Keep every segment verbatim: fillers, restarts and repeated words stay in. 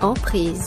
Emprise.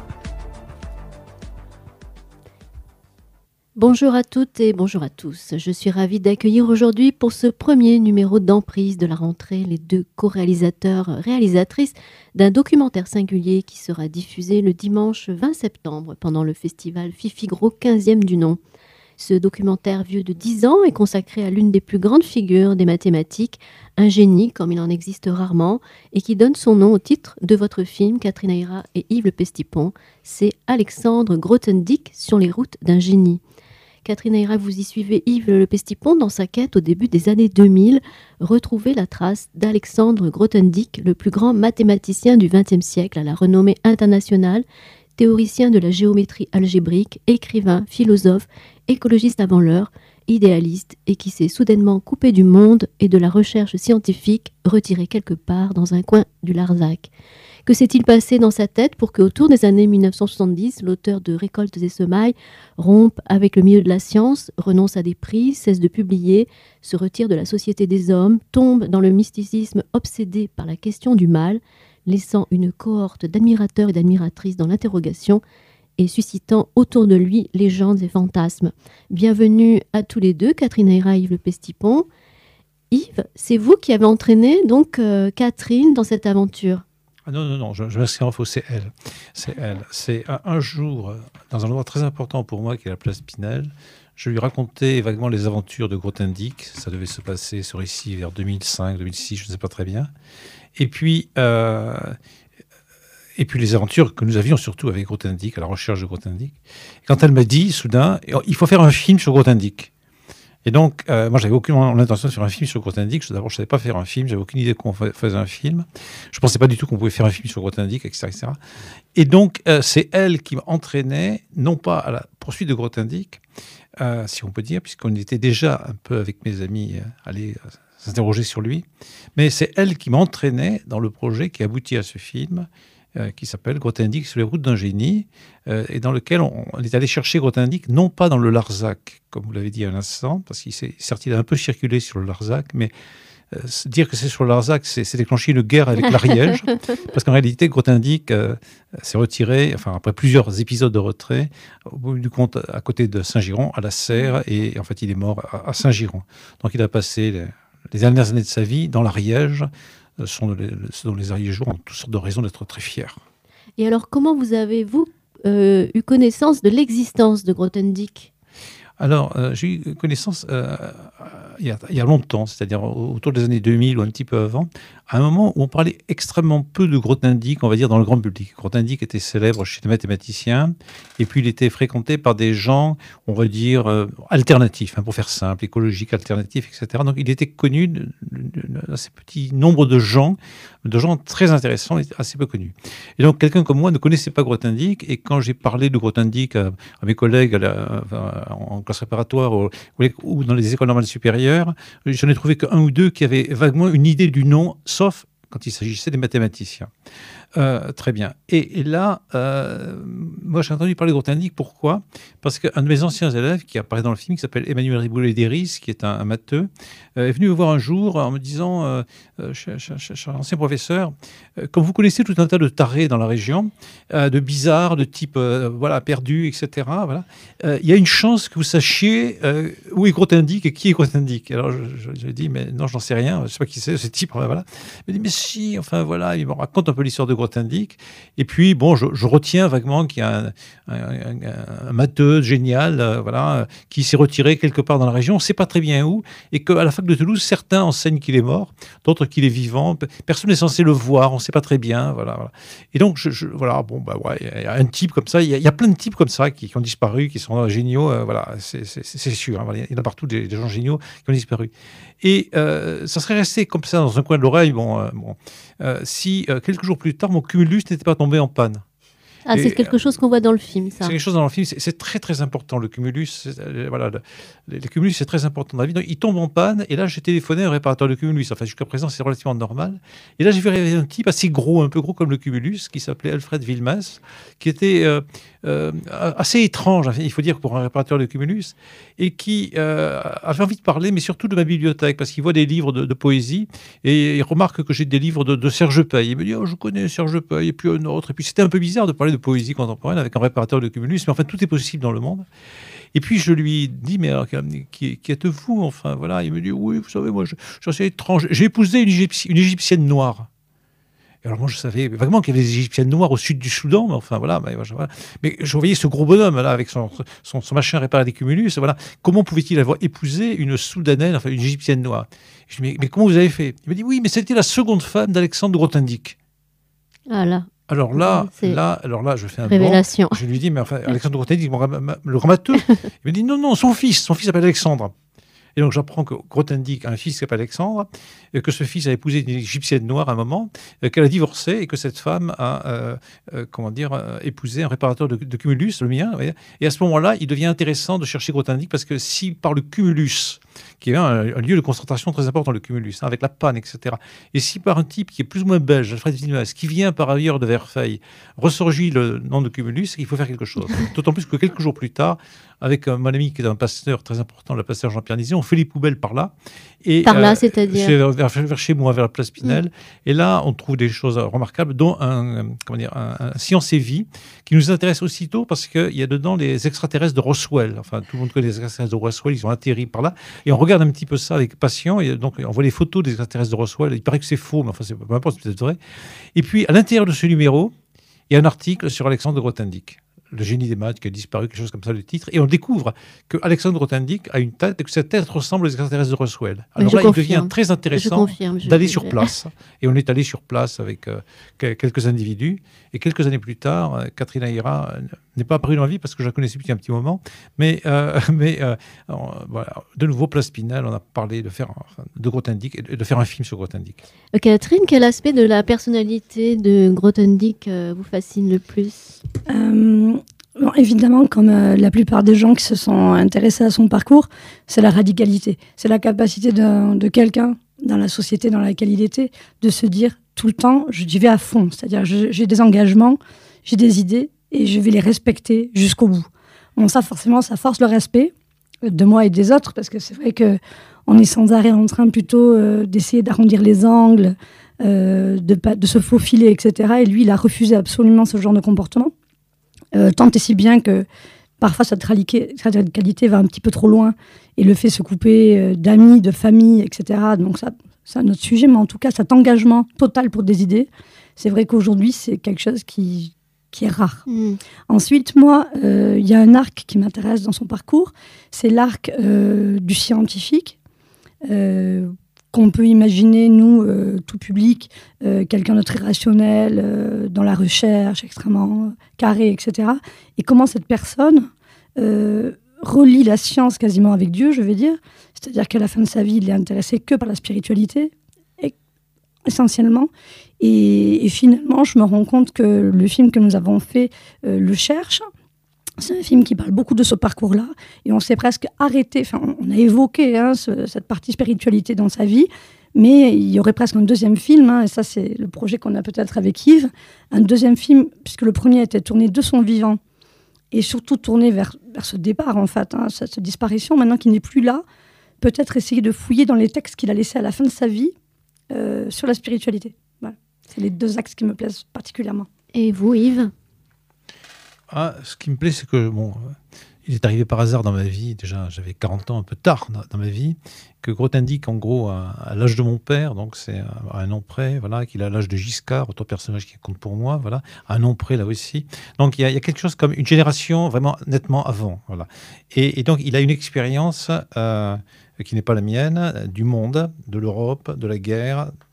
Bonjour à toutes et bonjour à tous. Je suis ravie d'accueillir aujourd'hui pour ce premier numéro d'Emprise de la rentrée les deux co-réalisateurs, réalisatrices d'un documentaire singulier qui sera diffusé le dimanche vingt septembre pendant le festival Fifigro quinzième du nom. Ce documentaire vieux de dix ans est consacré à l'une des plus grandes figures des mathématiques, un génie comme il en existe rarement, et qui donne son nom au titre de votre film, Catherine Hayrat et Yves Le Pestipon. C'est Alexandre Grothendieck sur les routes d'un génie. Catherine Hayrat, vous y suivez Yves Le Pestipon dans sa quête au début des années deux mille, retrouver la trace d'Alexandre Grothendieck, le plus grand mathématicien du vingtième siècle à la renommée internationale, théoricien de la géométrie algébrique, écrivain, philosophe, écologiste avant l'heure, idéaliste et qui s'est soudainement coupé du monde et de la recherche scientifique, retiré quelque part dans un coin du Larzac. Que s'est-il passé dans sa tête pour qu'autour des années mille neuf cent soixante-dix, l'auteur de Récoltes et semailles rompe avec le milieu de la science, renonce à des prix, cesse de publier, se retire de la société des hommes, tombe dans le mysticisme obsédé par la question du mal, laissant une cohorte d'admirateurs et d'admiratrices dans l'interrogation et suscitant autour de lui légendes et fantasmes. Bienvenue à tous les deux, Catherine Hayrat et Yves Le Pestipon. Yves, c'est vous qui avez entraîné donc euh, Catherine dans cette aventure. Ah non, non, non, je, je m'inscris en faux, c'est elle. C'est elle. C'est un, un jour, dans un endroit très important pour moi, qui est la place Pinel, je lui racontais vaguement les aventures de Grothendieck. Ça devait se passer, ce récit, vers deux mille cinq, deux mille six, je ne sais pas très bien. Et puis, euh, et puis les aventures que nous avions surtout avec Grothendieck, à la recherche de Grothendieck. Quand elle m'a dit, soudain, il faut faire un film sur Grothendieck. Et donc, euh, moi, j'avais aucune intention de faire un film sur Grothendieck. D'abord, je ne savais pas faire un film. J'avais aucune idée qu'on faisait un film. Je ne pensais pas du tout qu'on pouvait faire un film sur Grothendieck, et cetera, et cetera. Et donc, euh, c'est elle qui m'entraînait, non pas à la poursuite de Grothendieck, euh, si on peut dire, puisqu'on était déjà un peu avec mes amis euh, allés euh, s'interroger sur lui, mais c'est elle qui m'entraînait dans le projet qui aboutit à ce film, Euh, qui s'appelle Grothendieck sur les routes d'un génie, euh, et dans lequel on, on est allé chercher Grothendieck, non pas dans le Larzac, comme vous l'avez dit à l'instant, parce qu'il s'est, certes, il a un peu circulé sur le Larzac, mais euh, dire que c'est sur le Larzac, c'est, c'est déclencher une guerre avec l'Ariège, parce qu'en réalité, Grothendieck euh, s'est retiré, enfin, après plusieurs épisodes de retrait, au bout du compte, à côté de Saint-Girons, à la Serre, et en fait, il est mort à, à Saint-Girons. Donc, il a passé les, les dernières années de sa vie dans l'Ariège, sont les, ce dont les Ariégeois ont toutes sortes de raisons d'être très fiers. Et alors, comment vous avez-vous euh, eu connaissance de l'existence de Grothendieck ? Alors, euh, j'ai eu connaissance euh, il, y a, il y a longtemps, c'est-à-dire autour des années deux mille ou un petit peu avant, à un moment où on parlait extrêmement peu de Grothendieck, on va dire, dans le grand public. Grothendieck était célèbre chez les mathématiciens, et puis il était fréquenté par des gens, on va dire, euh, alternatifs, hein, pour faire simple, écologiques, alternatifs, et cetera. Donc il était connu d'un assez petit nombre de gens, de gens très intéressants et assez peu connus. Et donc quelqu'un comme moi ne connaissait pas Grothendieck, et quand j'ai parlé de Grothendieck à, à mes collègues à la, à, en classe préparatoire ou, ou dans les écoles normales supérieures, je n'ai trouvé qu'un ou deux qui avaient vaguement une idée du nom, sauf quand il s'agissait des mathématiciens. Euh, très bien. Et, et là, euh, moi j'ai entendu parler de Grothendieck. Pourquoi ? Parce qu'un de mes anciens élèves qui apparaît dans le film, qui s'appelle Emmanuel Riboulet-Déris, qui est un, un matheux, euh, est venu me voir un jour en me disant, euh, euh, cher, cher, cher ancien professeur, euh, comme vous connaissez tout un tas de tarés dans la région, euh, de bizarres, de type euh, voilà, perdu, et cetera, voilà, euh, il y a une chance que vous sachiez euh, où est Grothendieck et qui est Grothendieck. Alors je, je, je lui ai dit, mais non, je n'en sais rien, je ne sais pas qui c'est ce type. Voilà. Il m'a dit, mais si, enfin voilà, il me raconte un peu l'histoire de Grothendieck. Et puis, bon, je, je retiens vaguement qu'il y a un, un, un, un matheux génial, euh, voilà, euh, qui s'est retiré quelque part dans la région, on ne sait pas très bien où, et qu'à la fac de Toulouse, certains enseignent qu'il est mort, d'autres qu'il est vivant. Personne n'est censé le voir, on ne sait pas très bien, voilà. voilà. Et donc, je, je, voilà, bon, bah ouais, il y a un type comme ça, il y, y a plein de types comme ça qui, qui ont disparu, qui sont géniaux, euh, voilà, c'est, c'est, c'est sûr. Hein, voilà, il y en a partout des, des gens géniaux qui ont disparu. Et euh, ça serait resté comme ça dans un coin de l'oreille, bon, euh, bon, euh, si euh, quelques jours plus tard, mon cumulus n'était pas tombé en panne. Ah, c'est Et, quelque chose qu'on voit dans le film, ça. C'est quelque chose dans le film, c'est, c'est très très important, le cumulus. Euh, voilà, le, le, le cumulus, c'est très important dans la vie. Donc, il tombe en panne, et là, j'ai téléphoné au réparateur de cumulus. Enfin, jusqu'à présent, c'est relativement normal. Et là, j'ai vu arriver un type assez gros, un peu gros comme le cumulus, qui s'appelait Alfred Vilmas, qui était euh, euh, assez étrange, il faut dire, pour un réparateur de cumulus, et qui euh, avait envie de parler, mais surtout de ma bibliothèque, parce qu'il voit des livres de, de poésie, et il remarque que j'ai des livres de, de Serge Pey. Il me dit, oh, je connais Serge Pey, et puis un autre. Et puis, c'était un peu bizarre de parler de poésie contemporaine avec un réparateur de cumulus, mais enfin, tout est possible dans le monde. Et puis, je lui dis, mais alors, qui, qui êtes-vous? Enfin, voilà. Il me dit, oui, vous savez, moi, je, je suis assez étrange. J'ai épousé une, Égypti- une Égyptienne noire. Et alors, moi, je savais vaguement qu'il y avait des Égyptiennes noires au sud du Soudan, mais enfin, voilà. Mais, voilà. Mais je voyais ce gros bonhomme, là, avec son, son, son machin réparé des cumulus. Voilà. Comment pouvait-il avoir épousé une Soudanaise, enfin, une Égyptienne noire? Je lui dis, mais, mais comment vous avez fait? Il me dit, oui, mais c'était la seconde femme d'Alexandre de Grothendieck. Ah là. Alors là, là, alors là, je fais un révélation. Bond. Je lui dis, mais enfin, Alexandre de Grothendieck, le grammateur, il me dit, non, non, son fils, son fils s'appelle Alexandre. Et donc j'apprends que Grothendieck a un fils qui s'appelle Alexandre, et que ce fils a épousé une Égyptienne noire à un moment, qu'elle a divorcé, et que cette femme a, euh, euh, comment dire, euh, épousé un réparateur de, de cumulus, le mien. Ouais. Et à ce moment-là, il devient intéressant de chercher Grothendieck, parce que si par le cumulus, qui est un, un lieu de concentration très important, le cumulus, hein, avec la panne, et cetera, et si par un type qui est plus ou moins belge, Alfred Vilmas, qui vient par ailleurs de Verfeil, ressurgit le nom de cumulus, il faut faire quelque chose. D'autant plus que quelques jours plus tard, avec mon ami qui est un pasteur très important, le pasteur Jean-Pierre Nizet, on fait les poubelles par là. Et, par là, euh, c'est-à-dire vers, vers, vers chez moi, vers la place Pinel. Mmh. Et là, on trouve des choses remarquables, dont un, comment dire, un, un Science et Vie, qui nous intéresse aussitôt parce qu'il y a dedans les extraterrestres de Roswell. Enfin, tout le monde connaît les extraterrestres de Roswell, ils ont atterri par là. Et on regarde un petit peu ça avec passion. Et donc, on voit les photos des extraterrestres de Roswell. Il paraît que c'est faux, mais enfin, c'est, peu importe, c'est peut-être vrai. Et puis, à l'intérieur de ce numéro, il y a un article sur Alexandre de Grothendieck, le génie des maths qui a disparu, quelque chose comme ça, le titre. Et on découvre que Alexandre Grothendieck a une tête et que cette tête ressemble aux extraterrestres de Roswell. Alors là, confirme. il devient très intéressant confirme, d'aller sur place. Et on est allé sur place avec euh, quelques individus. Et quelques années plus tard, euh, Catherine Aira n'est pas apparue dans ma vie parce que je la connaissais depuis un petit moment. Mais, euh, mais euh, on, voilà, de nouveau, place Pinel, on a parlé de faire enfin, de Grothendieck et de faire un film sur Grothendieck. Euh, Catherine, quel aspect de la personnalité de Grothendieck euh, vous fascine le plus? euh... Bon, évidemment, comme euh, la plupart des gens qui se sont intéressés à son parcours, c'est la radicalité. C'est la capacité de, de quelqu'un, dans la société dans laquelle il était, de se dire tout le temps, j'y vais à fond. C'est-à-dire, je, j'ai des engagements, j'ai des idées, et je vais les respecter jusqu'au bout. Bon, ça, forcément, ça force le respect de moi et des autres, parce que c'est vrai qu'on est sans arrêt en train plutôt euh, d'essayer d'arrondir les angles, euh, de, de se faufiler, et cetera. Et lui, il a refusé absolument ce genre de comportement. Euh, tant et si bien que parfois cette radicalité va un petit peu trop loin et le fait se couper euh, d'amis, de famille, et cetera. Donc ça, c'est un autre sujet, mais en tout cas, cet engagement total pour des idées, c'est vrai qu'aujourd'hui, c'est quelque chose qui, qui est rare. Mmh. Ensuite, moi, il euh, y a un arc qui m'intéresse dans son parcours, c'est l'arc euh, du scientifique, euh, qu'on peut imaginer, nous, euh, tout public, euh, quelqu'un de très rationnel, euh, dans la recherche, extrêmement carré, et cetera. Et comment cette personne euh, relie la science quasiment avec Dieu, je vais dire. C'est-à-dire qu'à la fin de sa vie, il est intéressé que par la spiritualité, et, essentiellement. Et, et finalement, je me rends compte que le film que nous avons fait euh, le cherche. C'est un film qui parle beaucoup de ce parcours-là, et on s'est presque arrêté, enfin, on a évoqué hein, ce, cette partie spiritualité dans sa vie, mais il y aurait presque un deuxième film, hein, et ça c'est le projet qu'on a peut-être avec Yves, un deuxième film, puisque le premier était tourné de son vivant, et surtout tourné vers, vers ce départ, en fait, hein, cette, cette disparition, maintenant qu'il n'est plus là, peut-être essayer de fouiller dans les textes qu'il a laissés à la fin de sa vie euh, sur la spiritualité. Voilà. C'est les deux axes qui me plaisent particulièrement. Et vous, Yves ? Ah, ce qui me plaît, c'est que, bon, il est arrivé par hasard dans ma vie, déjà j'avais quarante ans, un peu tard dans, dans ma vie, que Grothendieck, en gros, à, à l'âge de mon père, donc c'est à un an près, voilà, qu'il a l'âge de Giscard, autre personnage qui compte pour moi, voilà, à un an près là aussi. Donc il y, a, il y a quelque chose comme une génération vraiment nettement avant, voilà. Et, et donc il a une expérience euh, qui n'est pas la mienne, du monde, de l'Europe, de la guerre, des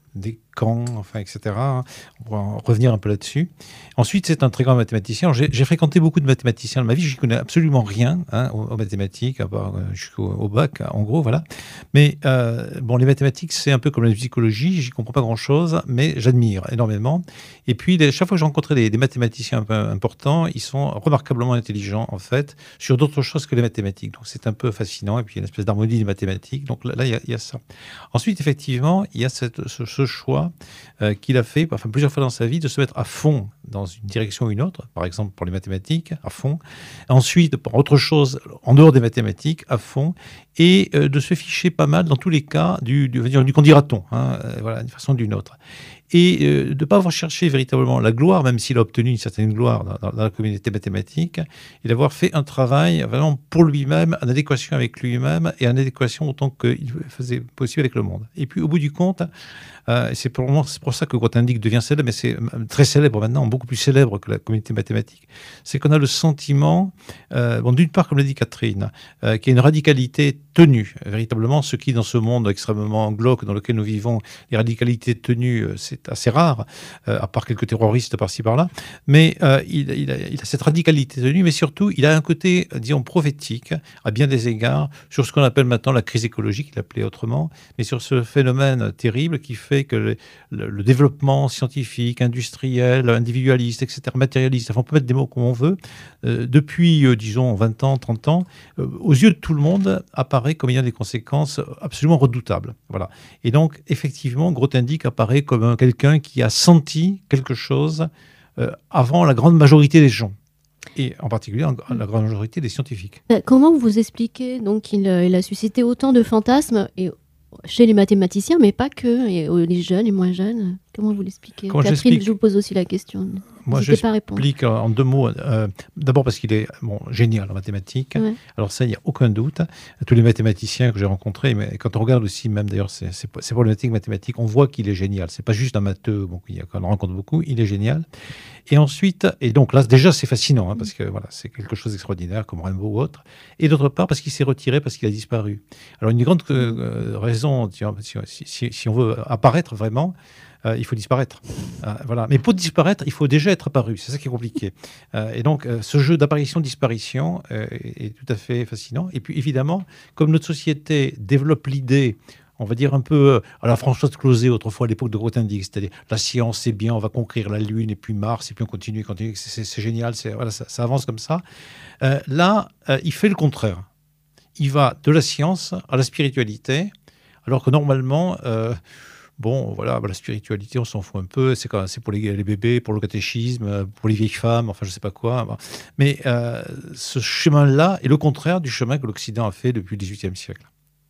quand, enfin, et cetera. On va en revenir un peu là-dessus. Ensuite, c'est un très grand mathématicien. J'ai, j'ai fréquenté beaucoup de mathématiciens de ma vie. Je n'y connais absolument rien hein, aux, aux mathématiques, à part, euh, jusqu'au au bac, en gros, voilà. Mais euh, bon, les mathématiques, c'est un peu comme la psychologie. J'y comprends pas grand-chose, mais j'admire énormément. Et puis, les, chaque fois que j'ai rencontré des, des mathématiciens un peu importants, ils sont remarquablement intelligents, en fait, sur d'autres choses que les mathématiques. Donc, c'est un peu fascinant. Et puis, il y a une espèce d'harmonie des mathématiques. Donc, là, il y, y a ça. Ensuite, effectivement, il y a cette, ce, ce choix euh, qu'il a fait, enfin, plusieurs fois dans sa vie, de se mettre à fond dans une direction ou une autre, par exemple pour les mathématiques, à fond. Ensuite, pour autre chose, en dehors des mathématiques, à fond. Et euh, de se ficher pas mal, dans tous les cas, du, du, du qu'en dira-t-on, hein, euh, voilà, d'une façon ou d'une autre. Et euh, de ne pas avoir cherché véritablement la gloire, même s'il a obtenu une certaine gloire dans, dans, dans la communauté mathématique, et d'avoir fait un travail vraiment pour lui-même, en adéquation avec lui-même, et en adéquation autant qu'il faisait possible avec le monde. Et puis, au bout du compte, euh, c'est, pour moi, c'est pour ça que Grothendieck devient célèbre, mais c'est très célèbre maintenant, beaucoup plus célèbre que la communauté mathématique, c'est qu'on a le sentiment, euh, bon, d'une part, comme l'a dit Catherine, euh, qu'il y a une radicalité tenue, véritablement, ce qui, dans ce monde extrêmement glauque dans lequel nous vivons, les radicalités tenues, c'est assez rare, euh, à part quelques terroristes par-ci par-là, mais euh, il, il, a, il a cette radicalité tenue, mais surtout, il a un côté, disons, prophétique, à bien des égards, sur ce qu'on appelle maintenant la crise écologique, il l'appelait autrement, mais sur ce phénomène terrible qui fait que le, le, le développement scientifique, industriel, individualiste, et cetera, matérialiste, enfin, on peut mettre des mots comme on veut, euh, depuis, euh, disons, vingt ans, trente ans, euh, aux yeux de tout le monde, apparaît comme ayant des conséquences absolument redoutables. Voilà. Et donc, effectivement, Grothendieck apparaît comme un, quelqu'un qui a senti quelque chose euh, avant la grande majorité des gens. Et en particulier la grande majorité des scientifiques. Comment vous expliquez donc qu'il il a suscité autant de fantasmes et chez les mathématiciens, mais pas que, et les jeunes et moins jeunes? Comment vous l'expliquez? Comment Catherine, je vous pose aussi la question. Moi, j'explique en deux mots. Euh, d'abord parce qu'il est bon, génial en mathématiques. Ouais. Alors ça, il n'y a aucun doute. Tous les mathématiciens que j'ai rencontrés, mais quand on regarde aussi, même d'ailleurs, c'est, c'est, c'est problématique mathématique, on voit qu'il est génial. C'est pas juste un matheux, bon, qu'on rencontre beaucoup, il est génial. Et ensuite, et donc là, déjà, c'est fascinant, hein, parce que voilà, c'est quelque chose d'extraordinaire, comme Rimbaud ou autre. Et d'autre part, parce qu'il s'est retiré, parce qu'il a disparu. Alors, une grande euh, raison, si, si, si on veut apparaître vraiment, Euh, il faut disparaître. Euh, voilà. Mais pour disparaître, il faut déjà être apparu. C'est ça qui est compliqué. Euh, et donc, euh, ce jeu d'apparition-disparition euh, est, est tout à fait fascinant. Et puis, évidemment, comme notre société développe l'idée, on va dire un peu à la Françoise Closet, autrefois à l'époque de Grothendieck, c'est-à-dire la science, c'est bien, on va conquérir la Lune et puis Mars, et puis on continue, continue c'est, c'est, c'est génial, c'est, voilà, ça, ça avance comme ça. Euh, là, euh, il fait le contraire. Il va de la science à la spiritualité, alors que normalement... Euh, Bon, voilà, la spiritualité, on s'en fout un peu. C'est, quand, c'est pour les, les bébés, pour le catéchisme, pour les vieilles femmes, enfin, je ne sais pas quoi. Mais euh, ce chemin-là est le contraire du chemin que l'Occident a fait depuis le dix-huitième siècle.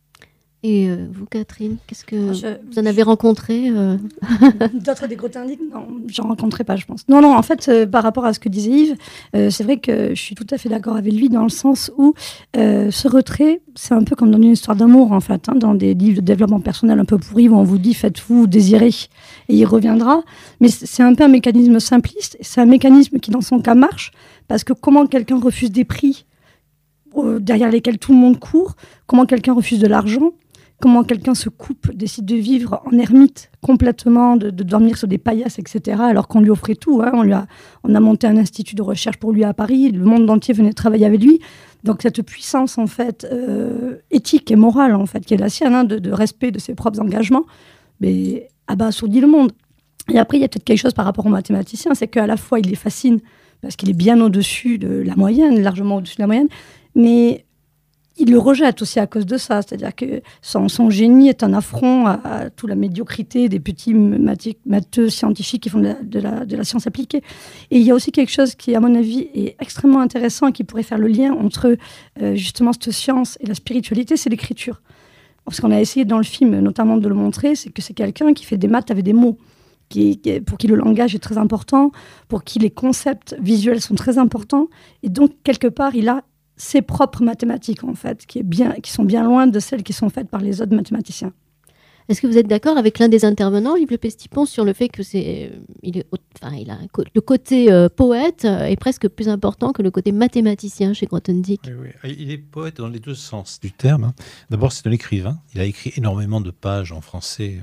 Et euh, vous, Catherine, qu'est-ce que je, vous en avez rencontré euh... D'autres des Grothendieck? Non, j'en rencontrais pas, je pense. Non, non, en fait, euh, par rapport à ce que disait Yves, euh, c'est vrai que je suis tout à fait d'accord avec lui dans le sens où euh, ce retrait, c'est un peu comme dans une histoire d'amour, en fait, hein, dans des livres de développement personnel un peu pourris où on vous dit « faites-vous désirer » et il reviendra. Mais c'est un peu un mécanisme simpliste, c'est un mécanisme qui, dans son cas, marche, parce que comment quelqu'un refuse des prix euh, derrière lesquels tout le monde court, comment quelqu'un refuse de l'argent, comment quelqu'un se coupe, décide de vivre en ermite complètement, de, de dormir sur des paillasses, et cetera, alors qu'on lui offrait tout. Hein. On, lui a, on a monté un institut de recherche pour lui à Paris, le monde entier venait travailler avec lui. Donc cette puissance en fait, euh, éthique et morale en fait, qui est la sienne, hein, de, de respect de ses propres engagements, mais abasourdit le monde. Et après, il y a peut-être quelque chose par rapport aux mathématiciens, c'est qu'à la fois, il les fascine, parce qu'il est bien au-dessus de la moyenne, largement au-dessus de la moyenne, mais... il le rejette aussi à cause de ça, c'est-à-dire que son, son génie est un affront à, à toute la médiocrité des petits matheux scientifiques qui font de la, de, la, de la science appliquée. Et il y a aussi quelque chose qui, à mon avis, est extrêmement intéressant et qui pourrait faire le lien entre euh, justement cette science et la spiritualité, c'est l'écriture. Parce qu'on a essayé dans le film notamment de le montrer, c'est que c'est quelqu'un qui fait des maths avec des mots, qui, qui, pour qui le langage est très important, pour qui les concepts visuels sont très importants. Et donc, quelque part, il a ses propres mathématiques, en fait, qui, est bien, qui sont bien loin de celles qui sont faites par les autres mathématiciens. Est-ce que vous êtes d'accord avec l'un des intervenants, Yves Le Pestipon, sur le fait que c'est, il est, enfin, il a un, le côté euh, poète est presque plus important que le côté mathématicien chez Grothendieck? Oui, oui. Il est poète dans les deux sens du terme. D'abord, c'est un écrivain. Il a écrit énormément de pages en français, tout,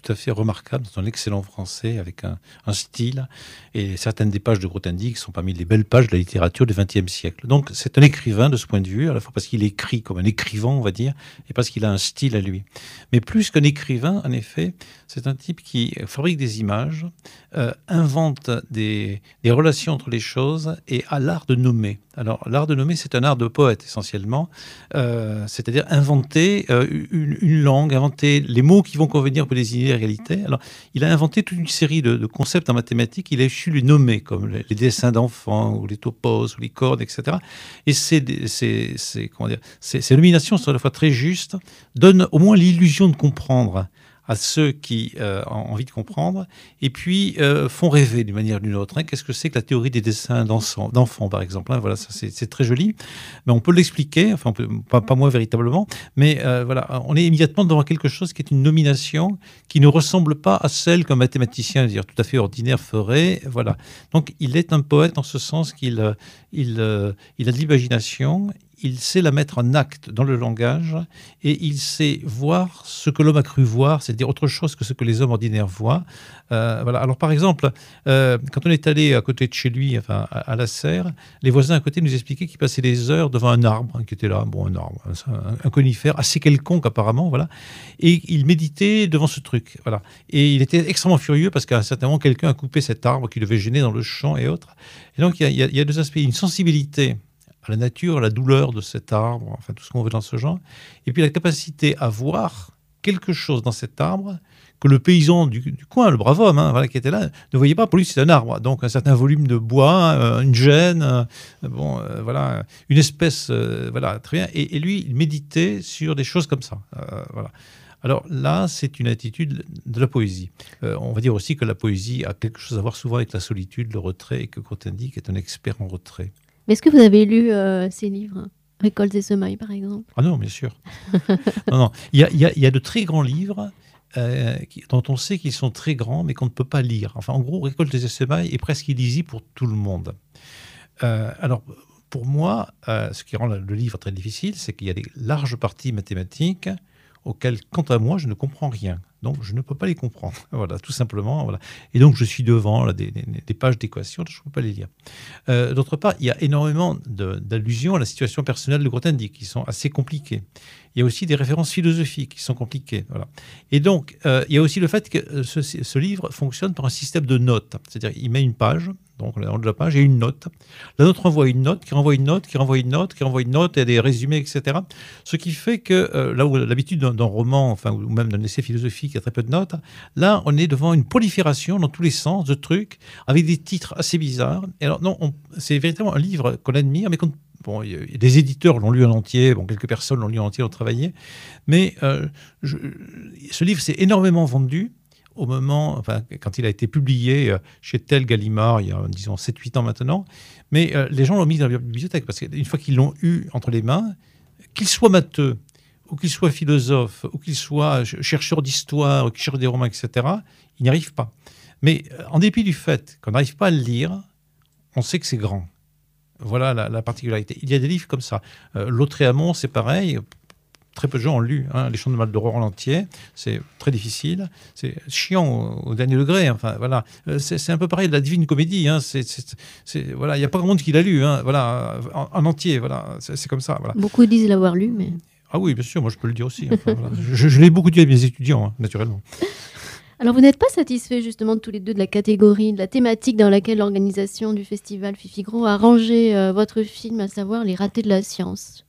tout à fait remarquable, dans un excellent français, avec un, un style, et certaines des pages de Grothendieck sont parmi les belles pages de la littérature du vingtième siècle. Donc c'est un écrivain de ce point de vue, à la fois parce qu'il écrit comme un écrivain, on va dire, et parce qu'il a un style à lui. Mais plus qu'un écrivain, en effet, c'est un type qui fabrique des images, euh, invente des, des relations entre les choses et a l'art de nommer. Alors l'art de nommer, c'est un art de poète essentiellement, euh, c'est-à-dire inventer euh, une, une langue, inventer les mots qui vont convenir pour désigner la réalité. Alors il a inventé toute une série de, de concepts en mathématiques, il a su les nommer, comme les, les dessins d'enfants, ou les topos, ou les cordes, et cetera. Et ces, ces, ces, comment dire, ces, ces nominations sont à la fois très justes, donnent au moins l'illusion de comprendre à ceux qui euh, ont envie de comprendre, et puis euh, font rêver d'une manière ou d'une autre. Hein. Qu'est-ce que c'est que la théorie des dessins d'enfants, par exemple, hein. Voilà, ça c'est très joli, mais on peut l'expliquer, enfin on peut, pas, pas moi véritablement, mais euh, voilà, on est immédiatement devant quelque chose qui est une nomination qui ne ressemble pas à celle qu'un mathématicien, dire tout à fait ordinaire, ferait. Voilà. Donc il est un poète en ce sens qu'il il, euh, il a de l'imagination. Il sait la mettre en acte dans le langage et il sait voir ce que l'homme a cru voir, c'est-à-dire autre chose que ce que les hommes ordinaires voient. Euh, voilà. Alors par exemple, euh, quand on est allé à côté de chez lui, enfin à, à la serre, les voisins à côté nous expliquaient qu'ils passaient des heures devant un arbre hein, qui était là, bon un arbre, un, un conifère assez quelconque apparemment, voilà, et il méditait devant ce truc, voilà. Et il était extrêmement furieux parce qu'à un certain moment quelqu'un a coupé cet arbre qui devait gêner dans le champ et autres. Et donc il y a, il y a deux aspects, une sensibilité à la nature, à la douleur de cet arbre, enfin tout ce qu'on veut dans ce genre, et puis la capacité à voir quelque chose dans cet arbre que le paysan du, du coin, le brave homme, hein, voilà, qui était là, ne voyait pas. Pour lui, c'est un arbre, donc un certain volume de bois, euh, une gêne, euh, bon, euh, voilà, une espèce, euh, voilà, très bien. Et, et lui, il méditait sur des choses comme ça, euh, voilà. Alors là, c'est une attitude de la poésie. Euh, on va dire aussi que la poésie a quelque chose à voir souvent avec la solitude, le retrait, et que Grothendieck est un expert en retrait. Mais est-ce que vous avez lu euh, ces livres, Récoltes et semailles, par exemple? Ah non, bien sûr. non, non. Il y a, il y a, il y a de très grands livres euh, qui, dont on sait qu'ils sont très grands, mais qu'on ne peut pas lire. Enfin, en gros, Récoltes et semailles est presque illisible pour tout le monde. Euh, alors, pour moi, euh, ce qui rend le livre très difficile, c'est qu'il y a des larges parties mathématiques auxquelles, quant à moi, je ne comprends rien. Donc, je ne peux pas les comprendre. Voilà, tout simplement. Voilà. Et donc, je suis devant là, des, des, des pages d'équations, je ne peux pas les lire. Euh, D'autre part, il y a énormément d'allusions à la situation personnelle de Grothendieck qui sont assez compliquées. Il y a aussi des références philosophiques qui sont compliquées. Voilà. Et donc, euh, il y a aussi le fait que ce, ce livre fonctionne par un système de notes. C'est-à-dire, il met une page, donc le nom de la page, et une note. La note renvoie une note, qui renvoie une note, qui renvoie une note, qui renvoie une note, et des résumés, et cetera. Ce qui fait que, euh, là où l'habitude d'un roman, enfin, ou même d'un essai philosophique, il y a très peu de notes, là, on est devant une prolifération dans tous les sens de trucs, avec des titres assez bizarres. Et alors, non, c'est véritablement un livre qu'on admire, mais qu'on Bon, il y a des éditeurs l'ont lu en entier, bon, quelques personnes l'ont lu en entier, ont travaillé, mais euh, je, ce livre s'est énormément vendu au moment, enfin, quand il a été publié chez tel Gallimard, il y a, disons, sept huit ans maintenant, mais euh, les gens l'ont mis dans la bibliothèque, parce qu'une fois qu'ils l'ont eu entre les mains, qu'ils soient matheux, ou qu'ils soient philosophes, ou qu'ils soient chercheurs d'histoire, ou qu'ils cherchent des romans, et cetera, ils n'y arrivent pas. Mais en dépit du fait qu'on n'arrive pas à le lire, on sait que c'est grand. Voilà la, la particularité. Il y a des livres comme ça. Euh, Lautréamont, c'est pareil. Très peu de gens ont lu hein, Les Chants de Maldoror en entier. C'est très difficile. C'est chiant au, au dernier degré. Enfin, voilà. Euh, c'est un peu pareil de la Divine Comédie. Hein. C'est, c'est, c'est, voilà. Il n'y a pas grand monde qui l'a lu. Hein. Voilà. En, en entier. Voilà. C'est comme ça. Voilà. Beaucoup disent l'avoir lu, mais... Ah oui, bien sûr. Moi, je peux le dire aussi. Enfin, voilà. Je, je l'ai beaucoup dit à mes étudiants, hein, naturellement. Alors, vous n'êtes pas satisfait justement tous les deux de la catégorie, de la thématique dans laquelle l'organisation du festival Fifigro a rangé euh, votre film, à savoir Les Ratés de la Science.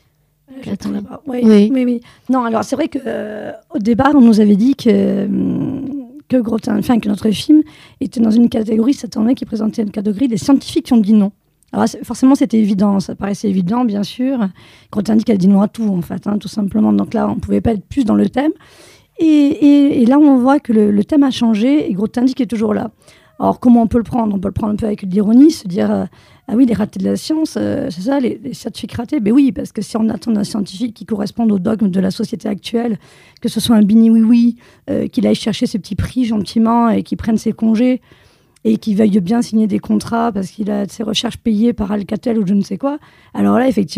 Je pas. Oui, oui. oui, oui. Non, alors c'est vrai qu'au euh, départ, on nous avait dit que, que, Grothendieck, enfin, que notre film était dans une catégorie, cette année, qui présentait une catégorie des scientifiques qui ont dit non. Alors forcément, c'était évident, ça paraissait évident, bien sûr. Grothendieck a dit non à tout, en fait, hein, tout simplement. Donc là, on ne pouvait pas être plus dans le thème. Et, et, et là, on voit que le, le thème a changé et Grothendieck est toujours là. Alors, comment on peut le prendre? On peut le prendre un peu avec de l'ironie, se dire euh, ah oui, les ratés de la science, euh, c'est ça, les, les scientifiques ratés? Ben oui, parce que si on attend d'un scientifique qui corresponde aux dogmes de la société actuelle, que ce soit un bini-oui-oui, euh, qu'il aille chercher ses petits prix gentiment et qu'il prenne ses congés et qu'il veuille bien signer des contrats parce qu'il a ses recherches payées par Alcatel ou je ne sais quoi, alors là, effectivement,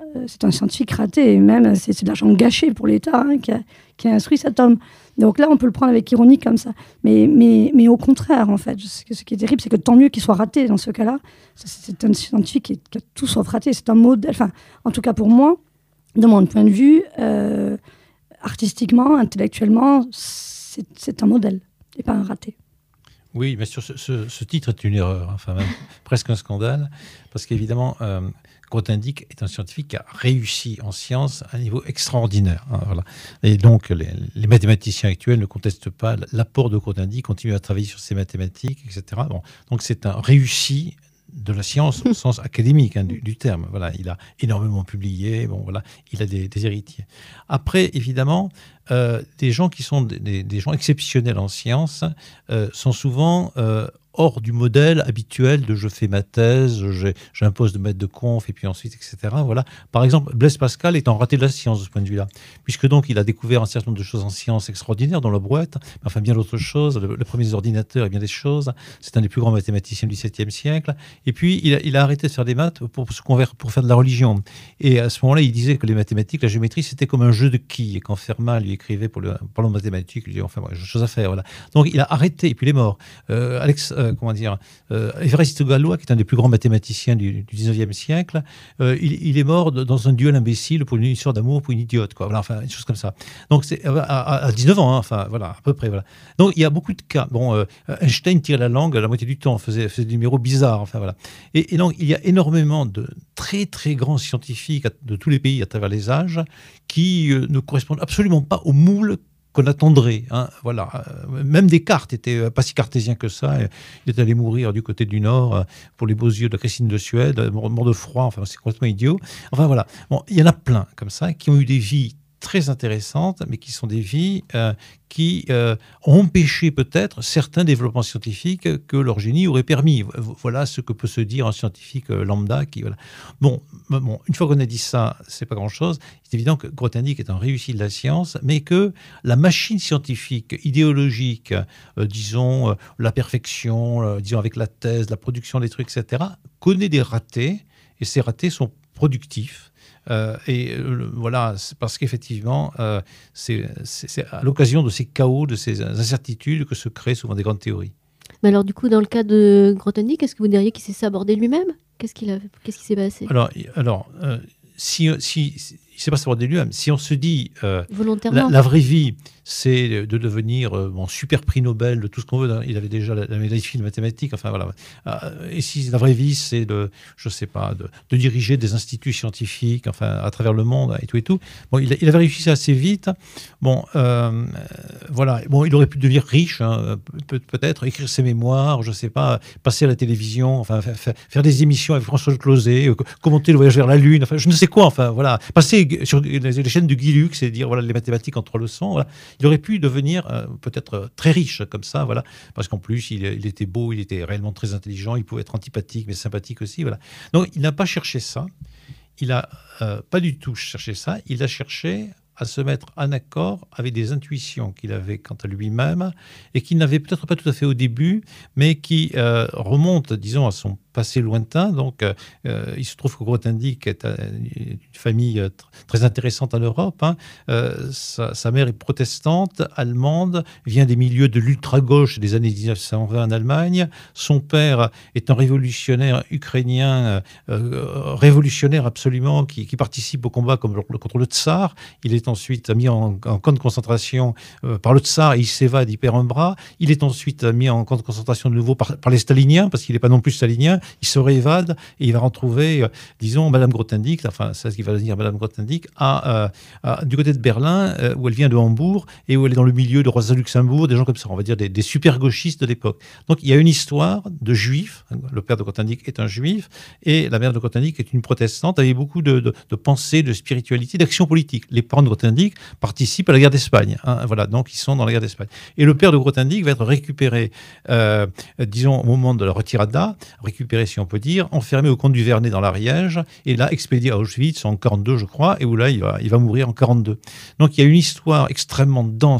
euh, c'est un scientifique raté, et même c'est, c'est de l'argent gâché pour l'État hein, qui, a, qui a instruit cet homme. Donc là, on peut le prendre avec ironie comme ça. Mais, mais, mais au contraire, en fait, ce, ce qui est terrible, c'est que tant mieux qu'il soit raté dans ce cas-là. C'est un scientifique qui, qui a tout sauf raté. C'est un modèle, enfin, en tout cas pour moi, de mon point de vue, euh, artistiquement, intellectuellement, c'est, c'est un modèle et pas un raté. Oui, mais sur ce, ce, ce titre est une erreur, enfin même presque un scandale, parce qu'évidemment, euh, Grothendieck est un scientifique qui a réussi en sciences à un niveau extraordinaire. Hein, voilà. Et donc, les, les mathématiciens actuels ne contestent pas l'apport de Grothendieck, continuent à travailler sur ces mathématiques, et cetera. Bon, donc c'est un réussi de la science au sens académique hein, du, du terme. Voilà, il a énormément publié, bon, voilà, il a des, des héritiers. Après, évidemment, euh, des gens qui sont des, des gens exceptionnels en sciences euh, sont souvent euh, hors du modèle habituel de je fais ma thèse, j'ai, j'ai un poste de maître de conf, et puis ensuite, et cetera. Voilà. Par exemple, Blaise Pascal est en raté de la science de ce point de vue-là, puisque donc il a découvert un certain nombre de choses en sciences extraordinaires dans la brouette, enfin bien d'autres choses, le, le premier ordinateur et bien des choses. C'est un des plus grands mathématiciens du dix-septième siècle. Et puis, il a, il a arrêté de faire des maths pour, pour se convertir, pour faire de la religion. Et à ce moment-là, il disait que les mathématiques, la géométrie, c'était comme un jeu de quilles, et quand Fermat lui écrivait pour le parlant de mathématiques, il disait enfin, ouais, j'ai chose à faire. Voilà. Donc, il a arrêté, et puis il est mort. Euh, Alex, euh, comment dire, euh, Évariste Galois, qui est un des plus grands mathématiciens du, du dix-neuvième siècle, euh, il, il est mort de, dans un duel imbécile pour une histoire d'amour pour une idiote, quoi. Voilà, enfin, une chose comme ça. Donc, c'est à, à, à dix-neuf ans, hein, enfin, voilà, à peu près, voilà. Donc, il y a beaucoup de cas. Bon, euh, Einstein tire la langue la moitié du temps, faisait, faisait des numéros bizarres, enfin, voilà. Et, et donc, il y a énormément de très, très grands scientifiques de tous les pays à travers les âges qui euh, ne correspondent absolument pas au moule qu'on attendrait. Hein, voilà. Même Descartes n'était pas si cartésien que ça. Il est allé mourir du côté du Nord pour les beaux yeux de Christine de Suède, mort de froid, enfin, c'est complètement idiot. Enfin voilà, bon, il y en a plein comme ça qui ont eu des vies très intéressantes, mais qui sont des vies euh, qui euh, ont empêché peut-être certains développements scientifiques que leur génie aurait permis. Voilà ce que peut se dire un scientifique lambda. Qui, voilà. bon, bon, une fois qu'on a dit ça, c'est pas grand-chose. C'est évident que Grothendieck est un réussi de la science, mais que la machine scientifique, idéologique, euh, disons, euh, la perfection, euh, disons avec la thèse, la production des trucs, et cetera, connaît des ratés, et ces ratés sont productifs. Euh, et euh, voilà, c'est parce qu'effectivement, euh, c'est, c'est, c'est à l'occasion de ces chaos, de ces incertitudes que se créent souvent des grandes théories. Mais alors, du coup, dans le cas de Grothendieck, est-ce que vous diriez qu'il s'est sabordé lui-même ? Qu'est-ce, qu'il a, qu'est-ce qui s'est passé ? Alors, alors euh, si, si, si, il ne s'est pas sabordé lui-même, si on se dit euh, volontairement, la, la vraie vie, c'est de devenir euh, bon, super prix Nobel, de tout ce qu'on veut. Il avait déjà la, la médaille de mathématiques. Enfin voilà. Euh, et si la vraie vie, c'est de, je sais pas, de, de diriger des instituts scientifiques, enfin à travers le monde et tout et tout. Bon, il, il avait réussi ça assez vite. Bon, euh, voilà. Bon, il aurait pu devenir riche, hein, peut, peut-être écrire ses mémoires, je sais pas, passer à la télévision, enfin faire, faire des émissions avec François Closet, euh, commenter le voyage vers la Lune, enfin je ne sais quoi. Enfin voilà, passer sur les chaînes de Guy Lux et dire voilà les mathématiques en trois leçons. Voilà. Il aurait pu devenir euh, peut-être euh, très riche comme ça, voilà, parce qu'en plus il, il était beau, il était réellement très intelligent, il pouvait être antipathique mais sympathique aussi, voilà. Donc il n'a pas cherché ça, il n'a euh, pas du tout cherché ça, il a cherché à se mettre en accord avec des intuitions qu'il avait quant à lui-même et qu'il n'avait peut-être pas tout à fait au début, mais qui euh, remontent, disons, à son passé lointain. Donc, euh, il se trouve que Grothendieck est une famille très intéressante en Europe. Hein. Euh, sa, sa mère est protestante, allemande, vient des milieux de l'ultra-gauche des années dix-neuf cent vingt en Allemagne. Son père est un révolutionnaire ukrainien, euh, révolutionnaire absolument, qui, qui participe au combat comme, contre le tsar. Il est ensuite mis en, en camp de concentration euh, par le tsar et il s'évade, il perd un bras. Il est ensuite mis en camp de concentration de nouveau par, par les staliniens, parce qu'il n'est pas non plus stalinien. Il se réévade et il va retrouver, euh, disons, Madame Grothendieck, enfin, c'est ce qu'il va dire Madame Grothendieck, à, euh, à, du côté de Berlin, euh, où elle vient de Hambourg et où elle est dans le milieu de Rosa Luxembourg, des gens comme ça, on va dire des, des super gauchistes de l'époque. Donc il y a une histoire de juifs. Le père de Grothendieck est un juif et la mère de Grothendieck est une protestante avec beaucoup de, de, de pensée, de spiritualité, d'action politique. Les parents de Grothendieck participent à la guerre d'Espagne. Hein, voilà, donc ils sont dans la guerre d'Espagne. Et le père de Grothendieck va être récupéré, euh, disons, au moment de la retirada, récupéré, si on peut dire, enfermé au camp du Vernet dans l'Ariège, et là expédié à Auschwitz en quarante-deux, je crois, et où là, il va, il va mourir en quarante-deux. Donc il y a une histoire extrêmement dense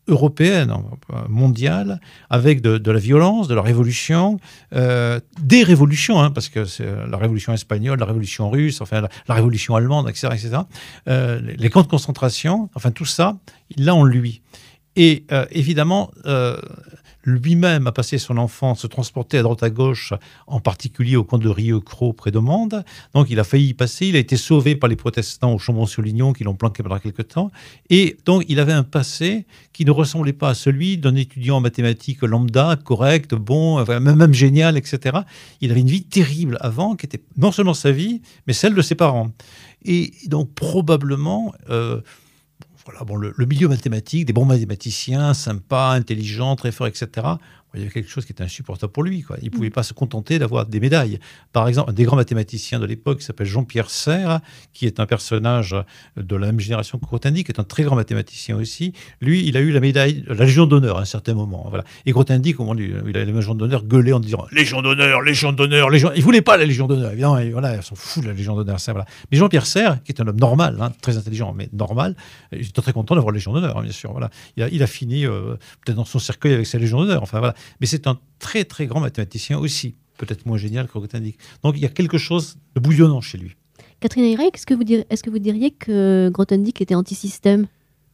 européenne, mondiale, avec de, de la violence, de la révolution, euh, des révolutions, hein, parce que c'est la révolution espagnole, la révolution russe, enfin la, la révolution allemande, et cetera, et cetera. Euh, les, les camps de concentration, enfin tout ça, il l'a en lui. Et euh, évidemment, euh, lui-même a passé son enfance, se transporter à droite à gauche, en particulier au camp de Rieux-Cros près de Mende. Donc il a failli y passer, il a été sauvé par les protestants au Chambon-sur-Lignon qui l'ont planqué pendant quelque temps. Et donc il avait un passé qui ne ressemblait pas à celui d'un étudiant en mathématiques lambda, correct, bon, enfin, même, même génial, et cetera. Il avait une vie terrible avant, qui était non seulement sa vie, mais celle de ses parents. Et donc probablement... Euh, Voilà, bon, le, le milieu mathématique, des bons mathématiciens, sympas, intelligents, très forts, et cetera. Il y avait quelque chose qui était insupportable pour lui, quoi. Il ne pouvait pas se contenter d'avoir des médailles. Par exemple, un des grands mathématiciens de l'époque, qui s'appelle Jean-Pierre Serre, qui est un personnage de la même génération que Grothendieck, qui est un très grand mathématicien aussi. Lui, il a eu la médaille, la Légion d'honneur à un certain moment. Voilà. Et Grothendieck, au moment où il a la Légion d'honneur, gueulait en disant Légion d'honneur, Légion d'honneur, Légion. Il ne voulait pas la Légion d'honneur, évidemment. Et voilà, ils s'en foutent de la Légion d'honneur. Ça, voilà. Mais Jean-Pierre Serre, qui est un homme normal, hein, très intelligent, mais normal, il était très content d'avoir la Légion d'honneur, hein, bien sûr. Voilà. Il, a, il a fini euh, peut-être dans son cercueil avec sa Légion d'honneur. Enfin, voilà. Mais c'est un très très grand mathématicien aussi, peut-être moins génial que Grothendieck. Donc il y a quelque chose de bouillonnant chez lui. Catherine Ayrault, est-ce que vous diriez, est-ce que vous diriez que Grothendieck était anti-système ?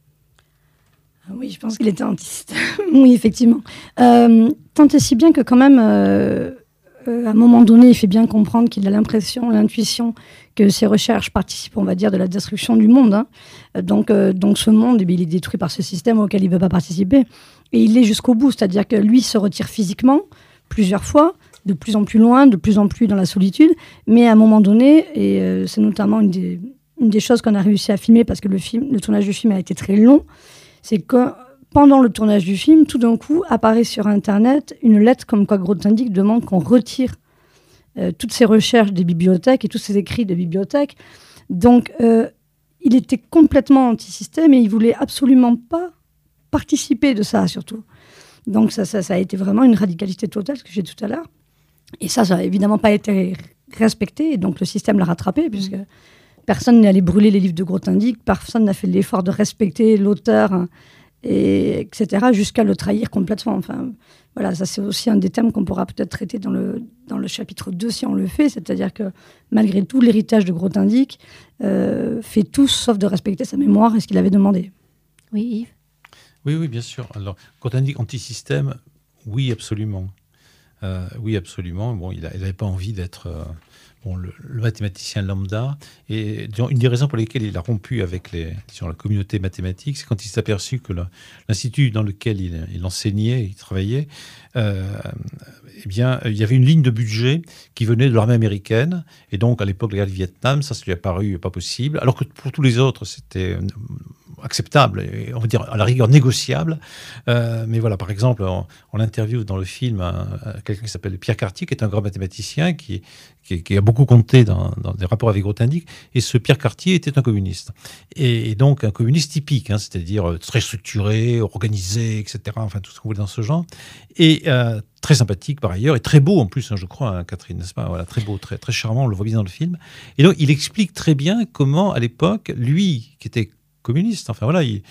Oui, je pense qu'il était anti-système. Oui, effectivement. Euh, tant et si bien que quand même, euh, euh, à un moment donné, il fait bien comprendre qu'il a l'impression, l'intuition que ses recherches participent, on va dire, de la destruction du monde. Hein. Donc, euh, donc ce monde, eh bien, il est détruit par ce système auquel il ne veut pas participer. Et il l'est jusqu'au bout, c'est-à-dire que lui se retire physiquement plusieurs fois, de plus en plus loin, de plus en plus dans la solitude, mais à un moment donné, et euh, c'est notamment une des, une des choses qu'on a réussi à filmer, parce que le, film, le tournage du film a été très long, c'est que pendant le tournage du film, tout d'un coup, apparaît sur Internet une lettre comme quoi Grothendieck demande qu'on retire euh, toutes ses recherches des bibliothèques et tous ses écrits de bibliothèques. Donc, euh, il était complètement anti-système et il voulait absolument pas participer de ça, surtout. Donc ça, ça, ça a été vraiment une radicalité totale, ce que j'ai dit tout à l'heure. Et ça, ça n'a évidemment pas été respecté, et donc le système l'a rattrapé, puisque personne n'est allé brûler les livres de Grothendieck, personne n'a fait l'effort de respecter l'auteur, hein, et, etc., jusqu'à le trahir complètement. Enfin, voilà, ça c'est aussi un des thèmes qu'on pourra peut-être traiter dans le, dans le chapitre deux, si on le fait, c'est-à-dire que malgré tout, l'héritage de Grothendieck euh, fait tout sauf de respecter sa mémoire et ce qu'il avait demandé. Oui, Yves. Oui, oui, bien sûr. Alors, Grothendieck anti-système, oui, absolument. Euh, oui, absolument. Bon, il n'avait pas envie d'être euh, bon, le, le mathématicien lambda. Et disons, une des raisons pour lesquelles il a rompu avec les, disons, la communauté mathématique, c'est quand il s'est aperçu que le, l'institut dans lequel il, il enseignait, il travaillait, euh, eh bien, il y avait une ligne de budget qui venait de l'armée américaine. Et donc, à l'époque de la guerre du Vietnam, ça, ça lui a paru pas possible. Alors que pour tous les autres, c'était acceptable, et on va dire à la rigueur négociable. Euh, mais voilà, par exemple, on, on interviewe dans le film un, un, quelqu'un qui s'appelle Pierre Cartier, qui est un grand mathématicien, qui, qui, qui a beaucoup compté dans, dans des rapports avec Grothendieck. Et ce Pierre Cartier était un communiste. Et, et donc un communiste typique, hein, c'est-à-dire très structuré, organisé, et cetera. Enfin, tout ce qu'on voulait dans ce genre. Et euh, très sympathique par ailleurs, et très beau en plus, hein, je crois, hein, Catherine, n'est-ce pas ? Voilà, très beau, très, très charmant, on le voit bien dans le film. Et donc, il explique très bien comment, à l'époque, lui, qui était communiste, enfin voilà, il,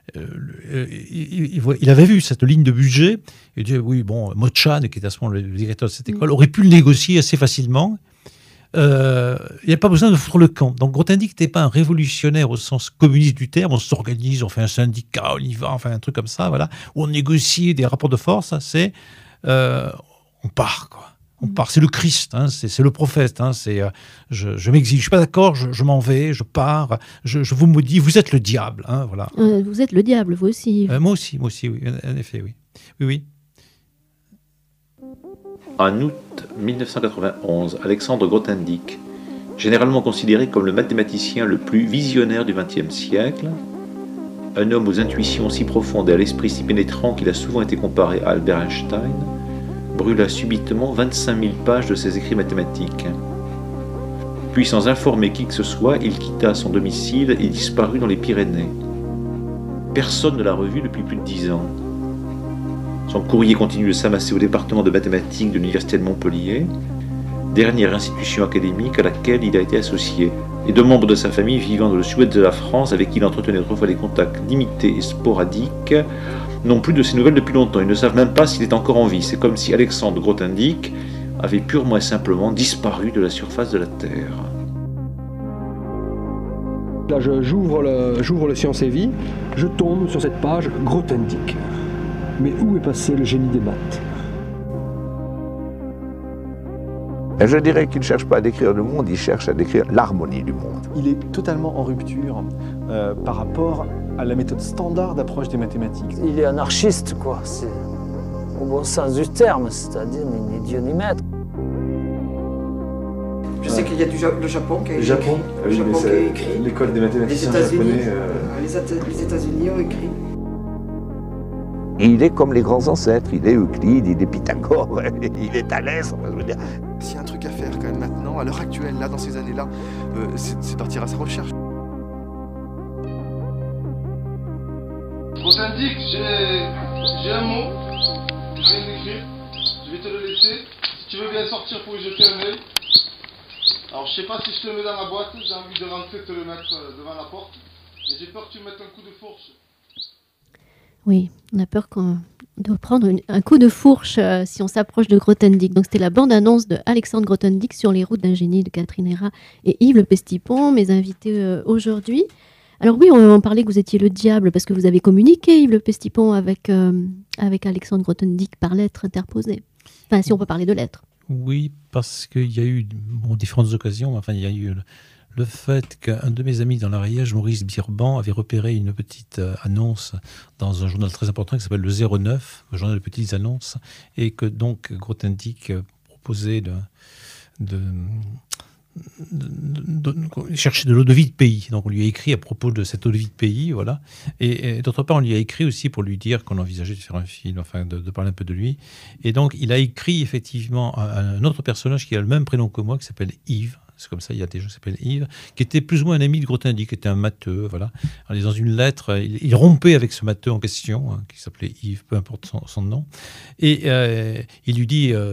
euh, il, il, il avait vu cette ligne de budget, et il dit, oui, bon, Mochan, qui était à ce moment le directeur de cette école, aurait pu le négocier assez facilement. Euh, il n'y a pas besoin de foutre le camp. Donc Grothendieck n'était pas un révolutionnaire au sens communiste du terme, on s'organise, on fait un syndicat, on y va, enfin un truc comme ça, voilà, où on négocie des rapports de force, c'est euh, on part, quoi. On part, c'est le Christ, hein, c'est, c'est le prophète. Hein, c'est, euh, je, je m'exile, je suis pas d'accord, je, je m'en vais, je pars, je, je vous maudis, vous êtes le diable. Hein, voilà. Euh, vous êtes le diable, vous aussi. Euh, moi aussi, moi aussi, oui, en effet, oui. Oui, oui. En août mille neuf cent quatre-vingt-onze, Alexandre Grothendieck, généralement considéré comme le mathématicien le plus visionnaire du vingtième siècle, un homme aux intuitions si profondes et à l'esprit si pénétrant qu'il a souvent été comparé à Albert Einstein, brûla subitement vingt-cinq mille pages de ses écrits mathématiques. Puis, sans informer qui que ce soit, il quitta son domicile et disparut dans les Pyrénées. Personne ne l'a revu depuis plus de dix ans. Son courrier continue de s'amasser au département de mathématiques de l'Université de Montpellier, dernière institution académique à laquelle il a été associé, et de membres de sa famille vivant dans le sud-ouest de la France avec qui il entretenait autrefois des contacts limités et sporadiques n'ont plus de ses nouvelles depuis longtemps. Ils ne savent même pas s'il est encore en vie. C'est comme si Alexandre Grothendieck avait purement et simplement disparu de la surface de la Terre. Là, je, j'ouvre, le, j'ouvre le Science et Vie, je tombe sur cette page Grothendieck. Mais où est passé le génie des maths ? Je dirais qu'il ne cherche pas à décrire le monde, il cherche à décrire l'harmonie du monde. Il est totalement en rupture euh, par rapport à la méthode standard d'approche des mathématiques. Il est anarchiste, quoi, c'est au bon sens du terme, c'est-à-dire ni Dieu ni maître. Je sais qu'il y a du ja- le Japon qui a Le Japon, écrit. Le Japon qui a écrit. L'école des mathématiciens les États-Unis, japonais. Euh... Les, Éta- les États-Unis ont écrit. Il est comme les grands ancêtres, il est Euclide, il est Pythagore, il est Thalès, enfin, je veux dire. S'il y a un truc à faire quand même maintenant, à l'heure actuelle, là, dans ces années-là, euh, c'est, c'est partir à sa recherche. Grothendieck, j'ai, j'ai un mot, je viens d'écrire, je vais te le laisser. Si tu veux bien sortir pour y jeter un œil. Alors je sais pas si je te le mets dans la boîte, j'ai envie de rentrer te le mettre devant la porte, mais j'ai peur que tu me mettes un coup de fourche. Oui, on a peur qu'on, de prendre une, un coup de fourche euh, si on s'approche de Grothendieck. Donc c'était la bande-annonce de Alexandre Grothendieck sur les routes d'un génie de Catherine Héra et Yves Le Pestipon, mes invités euh, aujourd'hui. Alors oui, on, on parlait que vous étiez le diable parce que vous avez communiqué, Yves Le Pestipon, avec, euh, avec Alexandre Grothendieck par lettre interposée. Enfin, si on peut parler de lettres. Oui, parce qu'il y a eu bon, différentes occasions. Enfin, il y a eu le, le fait qu'un de mes amis dans l'Ariège, Maurice Birban, avait repéré une petite euh, annonce dans un journal très important qui s'appelle le zéro neuf, le journal de petites annonces, et que donc Grothendieck euh, proposait de, de, de, de, de chercher de l'eau de vie de pays. Donc on lui a écrit à propos de cette eau de vie de pays, voilà. Et, et d'autre part, on lui a écrit aussi pour lui dire qu'on envisageait de faire un film, enfin de, de parler un peu de lui. Et donc il a écrit effectivement à un autre personnage qui a le même prénom que moi, qui s'appelle Yves. C'est comme ça, il y a des gens qui s'appellent Yves, qui était plus ou moins un ami de Grothendieck, qui était un matheux, voilà. Alors, dans une lettre, il, il rompait avec ce matheux en question, hein, qui s'appelait Yves, peu importe son, son nom, et euh, il lui dit euh,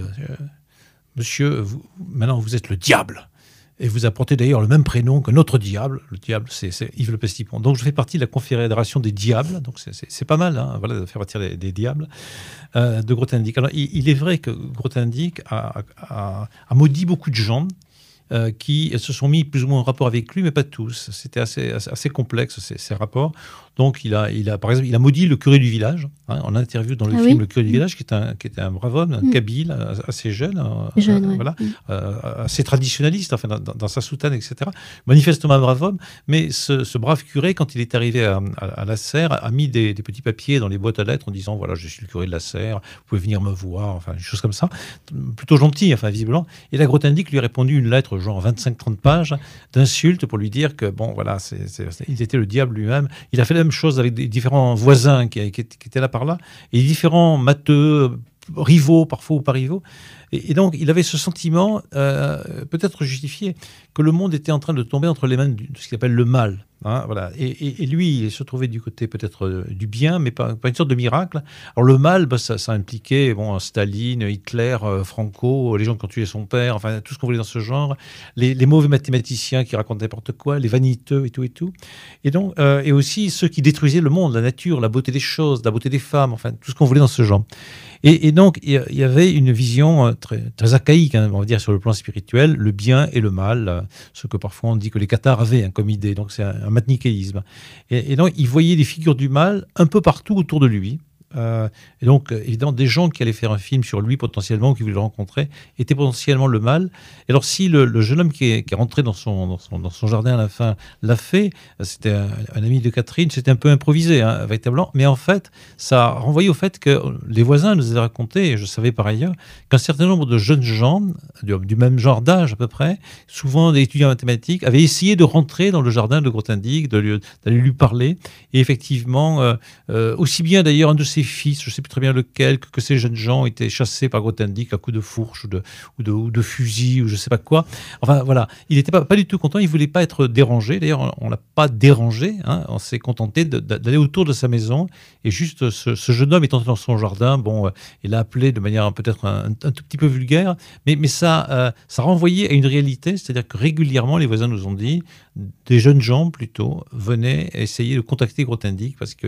« Monsieur, vous, maintenant vous êtes le diable ». Et vous apportez d'ailleurs le même prénom que notre diable. Le diable, c'est, c'est Yves Le Pestipon. Donc, je fais partie de la Confédération des diables. Donc, c'est, c'est, c'est pas mal, hein, voilà, de faire partie des, des diables euh, de Grothendieck. Alors, il, il est vrai que Grothendieck a, a, a maudit beaucoup de gens euh, qui se sont mis plus ou moins en rapport avec lui, mais pas tous. C'était assez, assez, assez complexe, ces, ces rapports. Donc, il a, il a, par exemple, il a maudit le curé du village. Hein, en interview dans le ah film oui Le curé du village, qui était un, qui était un brave homme, un mmh. kabyle, assez jeune, jeune euh, ouais. voilà, mmh. euh, assez traditionnaliste, enfin, dans, dans sa soutane, et cetera. Manifestement un brave homme, mais ce, ce brave curé, quand il est arrivé à, à, à la Serre, a mis des, des petits papiers dans les boîtes à lettres en disant voilà, je suis le curé de la Serre, vous pouvez venir me voir, enfin, des choses comme ça, plutôt gentil, enfin, visiblement. Et la Grothendieck lui a répondu une lettre, genre vingt-cinq trente pages, d'insultes pour lui dire que, bon, voilà, c'est, c'est, c'est, il était le diable lui-même. Il a fait la même chose avec des différents voisins qui, qui, qui étaient là par là, et différents matheux, rivaux, parfois ou pas rivaux. Et, et donc, il avait ce sentiment, euh, peut-être justifié, que le monde était en train de tomber entre les mains de ce qu'il appelle le mal. Hein, voilà. et, et, et lui, il se trouvait du côté peut-être euh, du bien, mais pas, pas une sorte de miracle. Alors le mal, bah, ça, ça impliquait bon, Staline, Hitler, euh, Franco, les gens qui ont tué son père, enfin tout ce qu'on voulait dans ce genre, les, les mauvais mathématiciens qui racontent n'importe quoi, les vaniteux et tout et tout. Et, donc, euh, et aussi ceux qui détruisaient le monde, la nature, la beauté des choses, la beauté des femmes, enfin tout ce qu'on voulait dans ce genre. Et, et donc, il y avait une vision très, très archaïque, hein, on va dire, sur le plan spirituel, le bien et le mal, ce que parfois on dit que les cathares avaient hein, comme idée. Donc, c'est un, un manichéisme. Et, et donc, il voyait des figures du mal un peu partout autour de lui. Euh, et donc, évidemment, des gens qui allaient faire un film sur lui potentiellement, qui voulaient le rencontrer, étaient potentiellement le mal. Et alors, si le, le jeune homme qui est, qui est rentré dans son, dans, son, dans son jardin à la fin l'a fait, c'était un, un ami de Catherine, c'était un peu improvisé, hein, véritablement. Mais en fait, ça renvoyait au fait que les voisins nous avaient raconté, et je savais par ailleurs, qu'un certain nombre de jeunes gens, du, du même genre d'âge à peu près, souvent des étudiants en mathématiques, avaient essayé de rentrer dans le jardin de Grothendieck, de lui, d'aller lui parler. Et effectivement, euh, euh, aussi bien d'ailleurs un de ses fils, je ne sais plus très bien lequel, que, que ces jeunes gens étaient chassés par Grothendieck à coups de fourche ou de, ou de, ou de fusil ou je ne sais pas quoi. Enfin voilà, il n'était pas, pas du tout content, il ne voulait pas être dérangé. D'ailleurs, on ne l'a pas dérangé, hein, on s'est contenté de, d'aller autour de sa maison et juste ce, ce jeune homme est entré dans son jardin, bon, euh, il l'a appelé de manière peut-être un, un tout petit peu vulgaire, mais, mais ça, euh, ça renvoyait à une réalité, c'est-à-dire que régulièrement les voisins nous ont dit, des jeunes gens plutôt venaient essayer de contacter Grothendieck parce que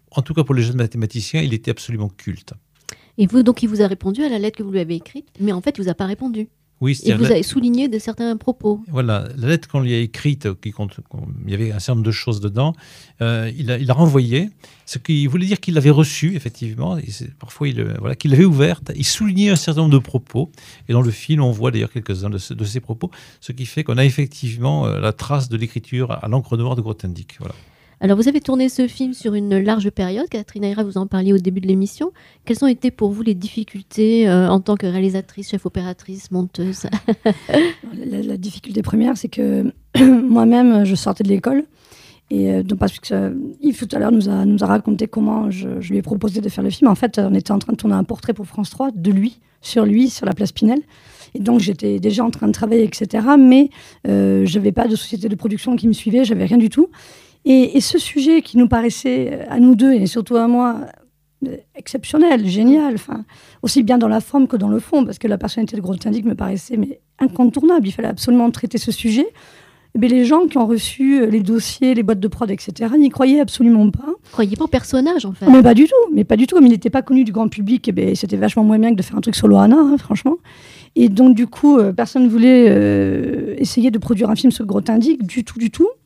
en tout cas pour les jeunes mathématiciens, il était absolument culte. Et vous, donc, il vous a répondu à la lettre que vous lui avez écrite, mais en fait, il vous a pas répondu. Oui, et vous la... avez souligné de certains propos. Voilà, la lettre qu'on lui a écrite, qui compte, il y avait un certain nombre de choses dedans, euh, il, a, il a renvoyé, ce qui voulait dire qu'il l'avait reçue, effectivement, et parfois il, voilà, qu'il l'avait ouverte, il soulignait un certain nombre de propos, et dans le film on voit d'ailleurs quelques-uns de, ce, de ces propos, ce qui fait qu'on a effectivement euh, la trace de l'écriture à l'encre noire de Grothendieck. Voilà. Alors, vous avez tourné ce film sur une large période. Catherine Ayra, vous en parliez au début de l'émission. Quelles ont été pour vous les difficultés euh, en tant que réalisatrice, chef opératrice, monteuse? la, la difficulté première, c'est que moi-même, je sortais de l'école. Et euh, donc, parce que euh, Yves, tout à l'heure, nous a, nous a raconté comment je, je lui ai proposé de faire le film. En fait, on était en train de tourner un portrait pour France trois de lui, sur lui, sur la place Pinel. Et donc, j'étais déjà en train de travailler, et cetera. Mais euh, je n'avais pas de société de production qui me suivait, je n'avais rien du tout. Et, et ce sujet qui nous paraissait, à nous deux, et surtout à moi, exceptionnel, génial, enfin, aussi bien dans la forme que dans le fond, parce que la personnalité de Grothendieck me paraissait mais, incontournable. Il fallait absolument traiter ce sujet. Et bien, les gens qui ont reçu les dossiers, les boîtes de prod, et cetera, n'y croyaient absolument pas. Vous croyez pas au personnage, en fait? Mais pas du tout, mais pas du tout. Comme il n'était pas connu du grand public, et bien, c'était vachement moins bien que de faire un truc sur Loana, hein, franchement. Et donc, du coup, euh, personne ne voulait euh, essayer de produire un film sur Grothendieck, du tout, du tout.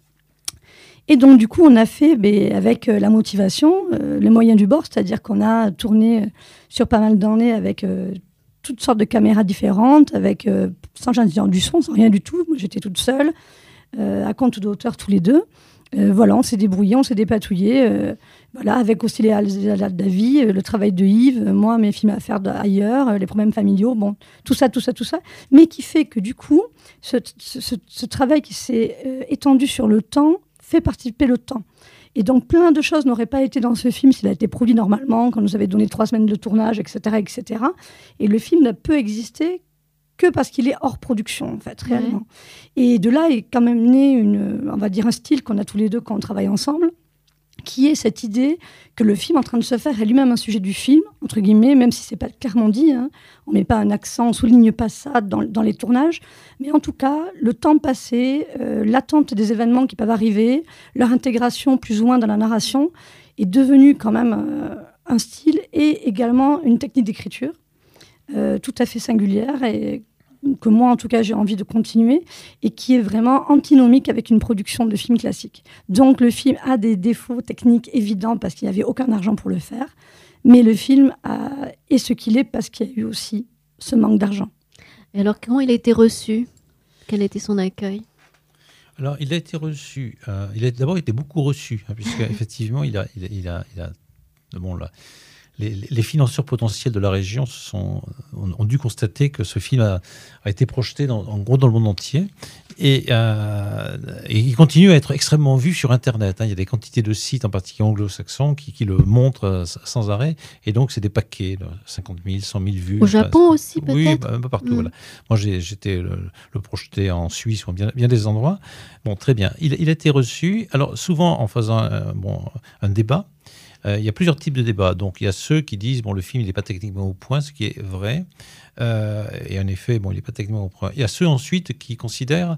Et donc, du coup, on a fait, ben, avec euh, la motivation, euh, les moyens du bord, c'est-à-dire qu'on a tourné euh, sur pas mal d'années avec euh, toutes sortes de caméras différentes, avec, euh, sans ingénieur du son, sans rien du tout. Moi, j'étais toute seule, euh, à compte de hauteur tous les deux. Euh, voilà, on s'est débrouillés, on s'est dépatouillés. Euh, voilà, avec aussi les aléas de la vie, euh, le travail de Yves, euh, moi, mes films à faire ailleurs, euh, les problèmes familiaux, bon, tout ça, tout ça, tout ça. Mais qui fait que, du coup, ce, ce, ce, ce travail qui s'est euh, étendu sur le temps, fait participer le temps. Et donc, plein de choses n'auraient pas été dans ce film s'il a été produit normalement, qu'on nous avait donné trois semaines de tournage, et cetera, et cetera. Et le film ne peut exister que parce qu'il est hors production, en fait, réellement. Ouais. Et de là est quand même né, une, on va dire, un style qu'on a tous les deux quand on travaille ensemble, qui est cette idée que le film en train de se faire est lui-même un sujet du film, entre guillemets, même si c'est pas clairement dit, hein. On met pas un accent, on souligne pas ça dans, dans les tournages, mais en tout cas, le temps passé, euh, l'attente des événements qui peuvent arriver, leur intégration plus ou moins dans la narration, est devenu quand même euh, un style et également une technique d'écriture euh, tout à fait singulière et que moi, en tout cas, j'ai envie de continuer et qui est vraiment antinomique avec une production de film classique. Donc, le film a des défauts techniques évidents parce qu'il n'y avait aucun argent pour le faire, mais le film a, est ce qu'il est parce qu'il y a eu aussi ce manque d'argent. Et alors, comment il a été reçu? Quel a été son accueil? Alors, il a été reçu. Euh, il a d'abord été beaucoup reçu, hein, puisque effectivement, il a, il a, il a, il a bon là. Les, les financeurs potentiels de la région sont, ont, ont dû constater que ce film a, a été projeté dans, en gros dans le monde entier et, euh, et il continue à être extrêmement vu sur Internet. Hein. Il y a des quantités de sites, en particulier anglo-saxons, qui, qui le montrent sans arrêt et donc c'est des paquets, cinquante mille, cent mille vues. Au Japon enfin, aussi peut-être. Oui, bah, un peu partout. Mm. Voilà. Moi j'ai, j'étais le, le projeté en Suisse ou bien, bien des endroits. Bon, très bien. Il, il a été reçu. Alors souvent en faisant un, bon, un débat. Euh, il y a plusieurs types de débats. Donc, il y a ceux qui disent bon, le film n'est pas techniquement au point, ce qui est vrai. Euh, et en effet, bon, il n'est pas techniquement au point. Il y a ceux ensuite qui considèrent,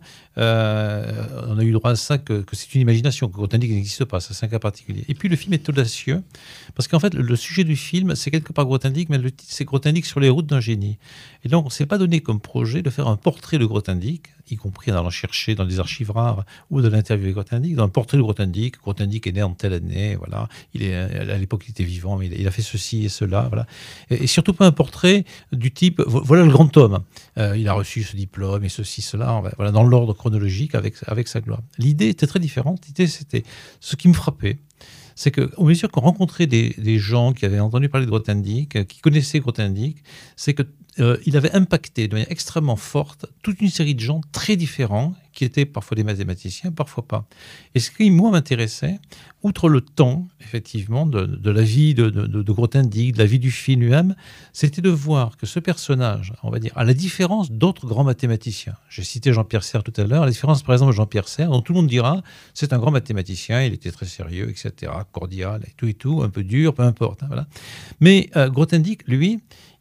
euh, on a eu droit à ça, que, que c'est une imagination, que Grothendieck n'existe pas. Ça, c'est un cas particulier. Et puis, le film est audacieux, parce qu'en fait, le, le sujet du film, c'est quelque part Grothendieck, mais le titre, c'est Grothendieck sur les routes d'un génie. Et donc, on ne s'est pas donné comme projet de faire un portrait de Grothendieck, y compris en allant chercher dans des archives rares ou de l'interview avec Grothendieck, dans un portrait de Grothendieck. Grothendieck est né en telle année, voilà. Il est, à l'époque, il était vivant, mais il a, il a fait ceci et cela, voilà. Et, et surtout pas un portrait du type, voilà le grand homme. Euh, il a reçu ce diplôme et ceci, cela, voilà, dans l'ordre chronologique avec, avec sa gloire. L'idée était très différente. L'idée, c'était ce qui me frappait. C'est qu'au mesure qu'on rencontrait des, des gens qui avaient entendu parler de Grothendieck, qui connaissaient Grothendieck, c'est que Euh, il avait impacté de manière extrêmement forte toute une série de gens très différents, qui étaient parfois des mathématiciens, parfois pas. Et ce qui, moi, m'intéressait, outre le temps, effectivement, de, de la vie de, de, de Grothendieck, de la vie du film lui-même, c'était de voir que ce personnage, on va dire, à la différence d'autres grands mathématiciens, j'ai cité Jean-Pierre Serre tout à l'heure, à la différence, par exemple, de Jean-Pierre Serre, dont tout le monde dira, c'est un grand mathématicien, il était très sérieux, et cetera, cordial, et tout et tout, un peu dur, peu importe. Hein, voilà. Mais euh, Grothendieck, lui,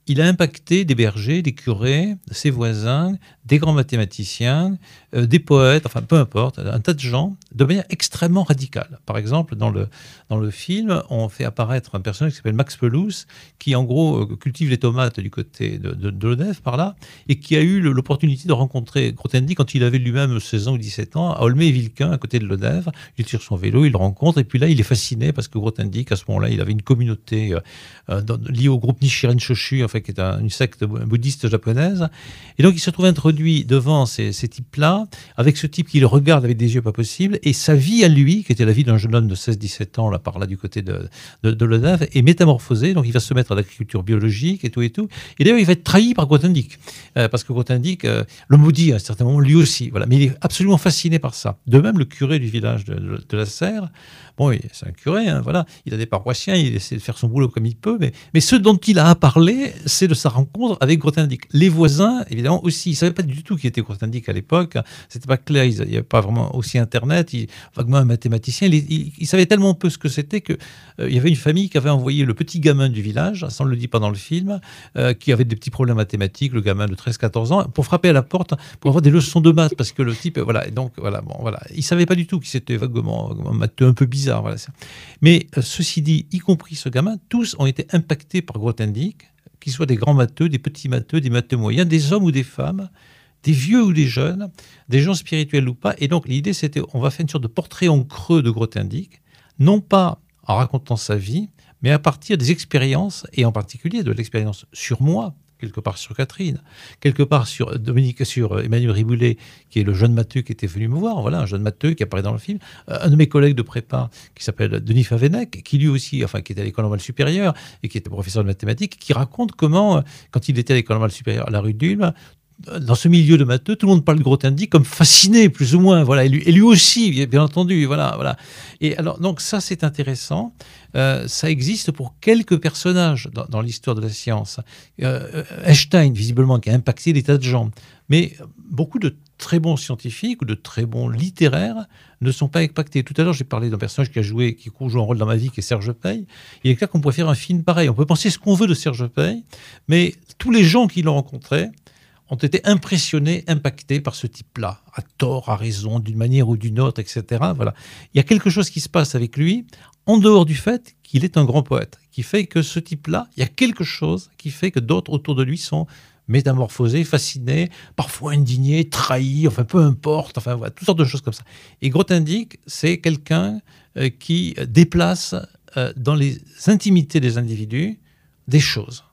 il a impacté des bergers, des curés, ses voisins, des grands mathématiciens, euh, des poètes, enfin peu importe, un tas de gens, de manière extrêmement radicale. Par exemple, dans le, dans le film, on fait apparaître un personnage qui s'appelle Max Pelouse, qui en gros euh, cultive les tomates du côté de, de, de l'Odève, par là, et qui a eu le, l'opportunité de rencontrer Grothendieck quand il avait lui-même seize ans ou dix-sept ans, à Aulnay-et-Villequin, à côté de l'Odève. Il tire son vélo, il le rencontre, et puis là, il est fasciné parce que Grothendieck, à ce moment-là, il avait une communauté euh, dans, liée au groupe Nichiren Shoshu, enfin, qui est un, une secte bouddhiste japonaise. Et donc, il se trouve introduit devant ces, ces types-là, avec ce type qui le regarde avec des yeux pas possibles, et sa vie à lui, qui était la vie d'un jeune homme de seize dix-sept ans, là, par là, du côté de, de, de l'Odève, est métamorphosée. Donc, il va se mettre à l'agriculture biologique et tout et tout. Et d'ailleurs, il va être trahi par Grothendieck, euh, parce que Grothendieck euh, le maudit à un certain moment, lui aussi. Voilà. Mais il est absolument fasciné par ça. De même, le curé du village de, de, de la Serre, bon, c'est un curé, hein, voilà. Il a des paroissiens, il essaie de faire son boulot comme il peut, mais, mais ce dont il a à parler, c'est de sa rencontre avec Grothendieck. Les voisins, évidemment, aussi, ils ne savaient pas du tout qui était Grothendieck à l'époque. C'était pas clair, il n'y avait pas vraiment aussi Internet, il, vaguement un mathématicien. Il, il, il savait tellement peu ce que c'était qu'il euh, y avait une famille qui avait envoyé le petit gamin du village, ça on ne le dit pas dans le film, euh, qui avait des petits problèmes mathématiques, le gamin de treize quatorze ans, pour frapper à la porte, pour avoir des leçons de maths, parce que le type, voilà, et donc, voilà, bon, voilà. Il ne savait pas du tout qu'il c'était vaguement, vaguement matheux, un peu bizarre, voilà. Mais euh, ceci dit, y compris ce gamin, tous ont été impactés par Grothendieck, qu'ils soient des grands matheux, des petits matheux, des matheux moyens, des hommes ou des femmes, des vieux ou des jeunes, des gens spirituels ou pas. Et donc l'idée, c'était, on va faire une sorte de portrait en creux de Grothendieck, non pas en racontant sa vie, mais à partir des expériences, et en particulier de l'expérience sur moi, quelque part sur Catherine, quelque part sur Dominique, sur Emmanuel Riboulet, qui est le jeune matheux qui était venu me voir, voilà, un jeune matheux qui apparaît dans le film, un de mes collègues de prépa qui s'appelle Denis Favenec, qui lui aussi, enfin, qui était à l'école normale supérieure et qui était professeur de mathématiques, qui raconte comment, quand il était à l'école normale supérieure à la rue d'Ulm, dans ce milieu de matheux, tout le monde parle de Grothendieck comme fasciné, plus ou moins, voilà, et lui, et lui aussi, bien entendu, voilà, voilà. Et alors, donc ça, c'est intéressant. Euh, ça existe pour quelques personnages dans, dans l'histoire de la science. Euh, Einstein, visiblement, qui a impacté des tas de gens. Mais beaucoup de très bons scientifiques ou de très bons littéraires ne sont pas impactés. Tout à l'heure, j'ai parlé d'un personnage qui a joué, qui joue un rôle dans ma vie, qui est Serge Pey. Il est clair qu'on pourrait faire un film pareil. On peut penser ce qu'on veut de Serge Pey, mais tous les gens qui l'ont rencontré ont été impressionnés, impactés par ce type-là, à tort, à raison, d'une manière ou d'une autre, et cetera. Voilà. Il y a quelque chose qui se passe avec lui, en dehors du fait qu'il est un grand poète, qui fait que ce type-là, il y a quelque chose qui fait que d'autres autour de lui sont métamorphosés, fascinés, parfois indignés, trahis, enfin peu importe, enfin voilà, toutes sortes de choses comme ça. Et Grothendieck, c'est quelqu'un euh, qui déplace euh, dans les intimités des individus des choses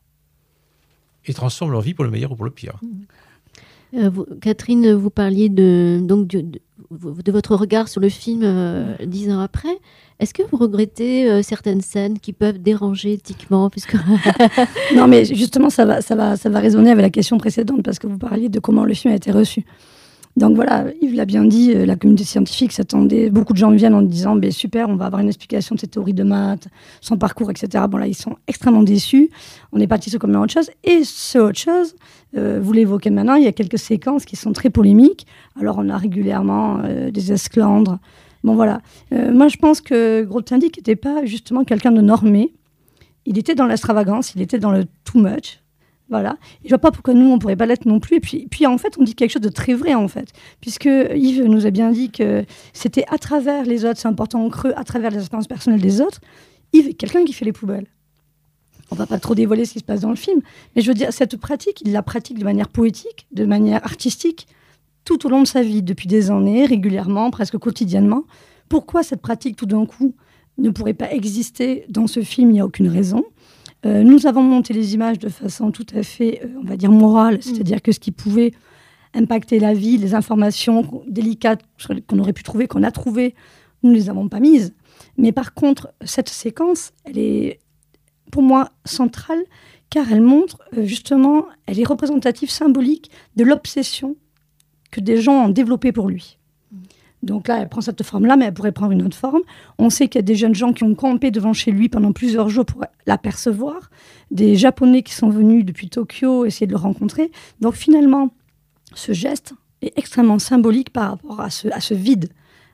et transforme leur vie pour le meilleur ou pour le pire. Euh, vous, Catherine, vous parliez de, donc de, de, de votre regard sur le film euh, dix ans après. Est-ce que vous regrettez euh, certaines scènes qui peuvent déranger éthiquement puisque... Non, mais justement, ça va, ça, va, ça va résonner avec la question précédente parce que vous parliez de comment le film a été reçu. Donc voilà, Yves l'a bien dit, la communauté scientifique s'attendait, beaucoup de gens viennent en disant bah, super, on va avoir une explication de cette théorie de maths, son parcours, et cetera. Bon là, ils sont extrêmement déçus. On est parti sur comme autre chose. Et ce autre chose, euh, vous l'évoquez maintenant, il y a quelques séquences qui sont très polémiques. Alors on a régulièrement euh, des esclandres. Bon voilà, euh, moi je pense que Grothendieck n'était pas justement quelqu'un de normé. Il était dans l'extravagance, il était dans le too much. Voilà. Et je vois pas pourquoi nous, on pourrait pas l'être non plus. Et puis, puis, en fait, on dit quelque chose de très vrai, en fait. Puisque Yves nous a bien dit que c'était à travers les autres, c'est important en creux, à travers les expériences personnelles des autres. Yves est quelqu'un qui fait les poubelles. On va pas trop dévoiler ce qui se passe dans le film. Mais je veux dire, cette pratique, il la pratique de manière poétique, de manière artistique, tout au long de sa vie, depuis des années, régulièrement, presque quotidiennement. Pourquoi cette pratique, tout d'un coup, ne pourrait pas exister dans ce film? Il n'y a aucune raison. Euh, nous avons monté les images de façon tout à fait, euh, on va dire, morale, c'est-à-dire que ce qui pouvait impacter la vie, les informations délicates qu'on aurait pu trouver, qu'on a trouvées, nous ne les avons pas mises. Mais par contre, cette séquence, elle est, pour moi, centrale, car elle montre, euh, justement, elle est représentative, symbolique de l'obsession que des gens ont développée pour lui. Donc là, elle prend cette forme-là, mais elle pourrait prendre une autre forme. On sait qu'il y a des jeunes gens qui ont campé devant chez lui pendant plusieurs jours pour l'apercevoir, des Japonais qui sont venus depuis Tokyo essayer de le rencontrer. Donc finalement, ce geste est extrêmement symbolique par rapport à ce, à ce vide,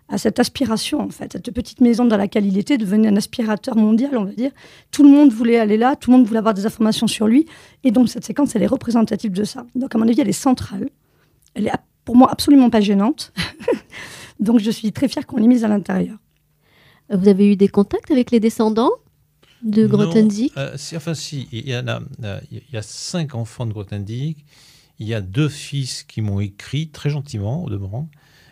à cette aspiration, en fait. Cette petite maison dans laquelle il était devenait un aspirateur mondial, on va dire. Tout le monde voulait aller là, tout le monde voulait avoir des informations sur lui. Et donc, cette séquence, elle est représentative de ça. Donc, à mon avis, elle est centrale. Elle est, pour moi, absolument pas gênante. Donc, je suis très fière qu'on l'ait mise à l'intérieur. Vous avez eu des contacts avec les descendants de Grothendieck? Non, euh, si, enfin, si. Il y, en a, euh, il y a cinq enfants de Grothendieck. Il y a deux fils qui m'ont écrit, très gentiment, au demeurant.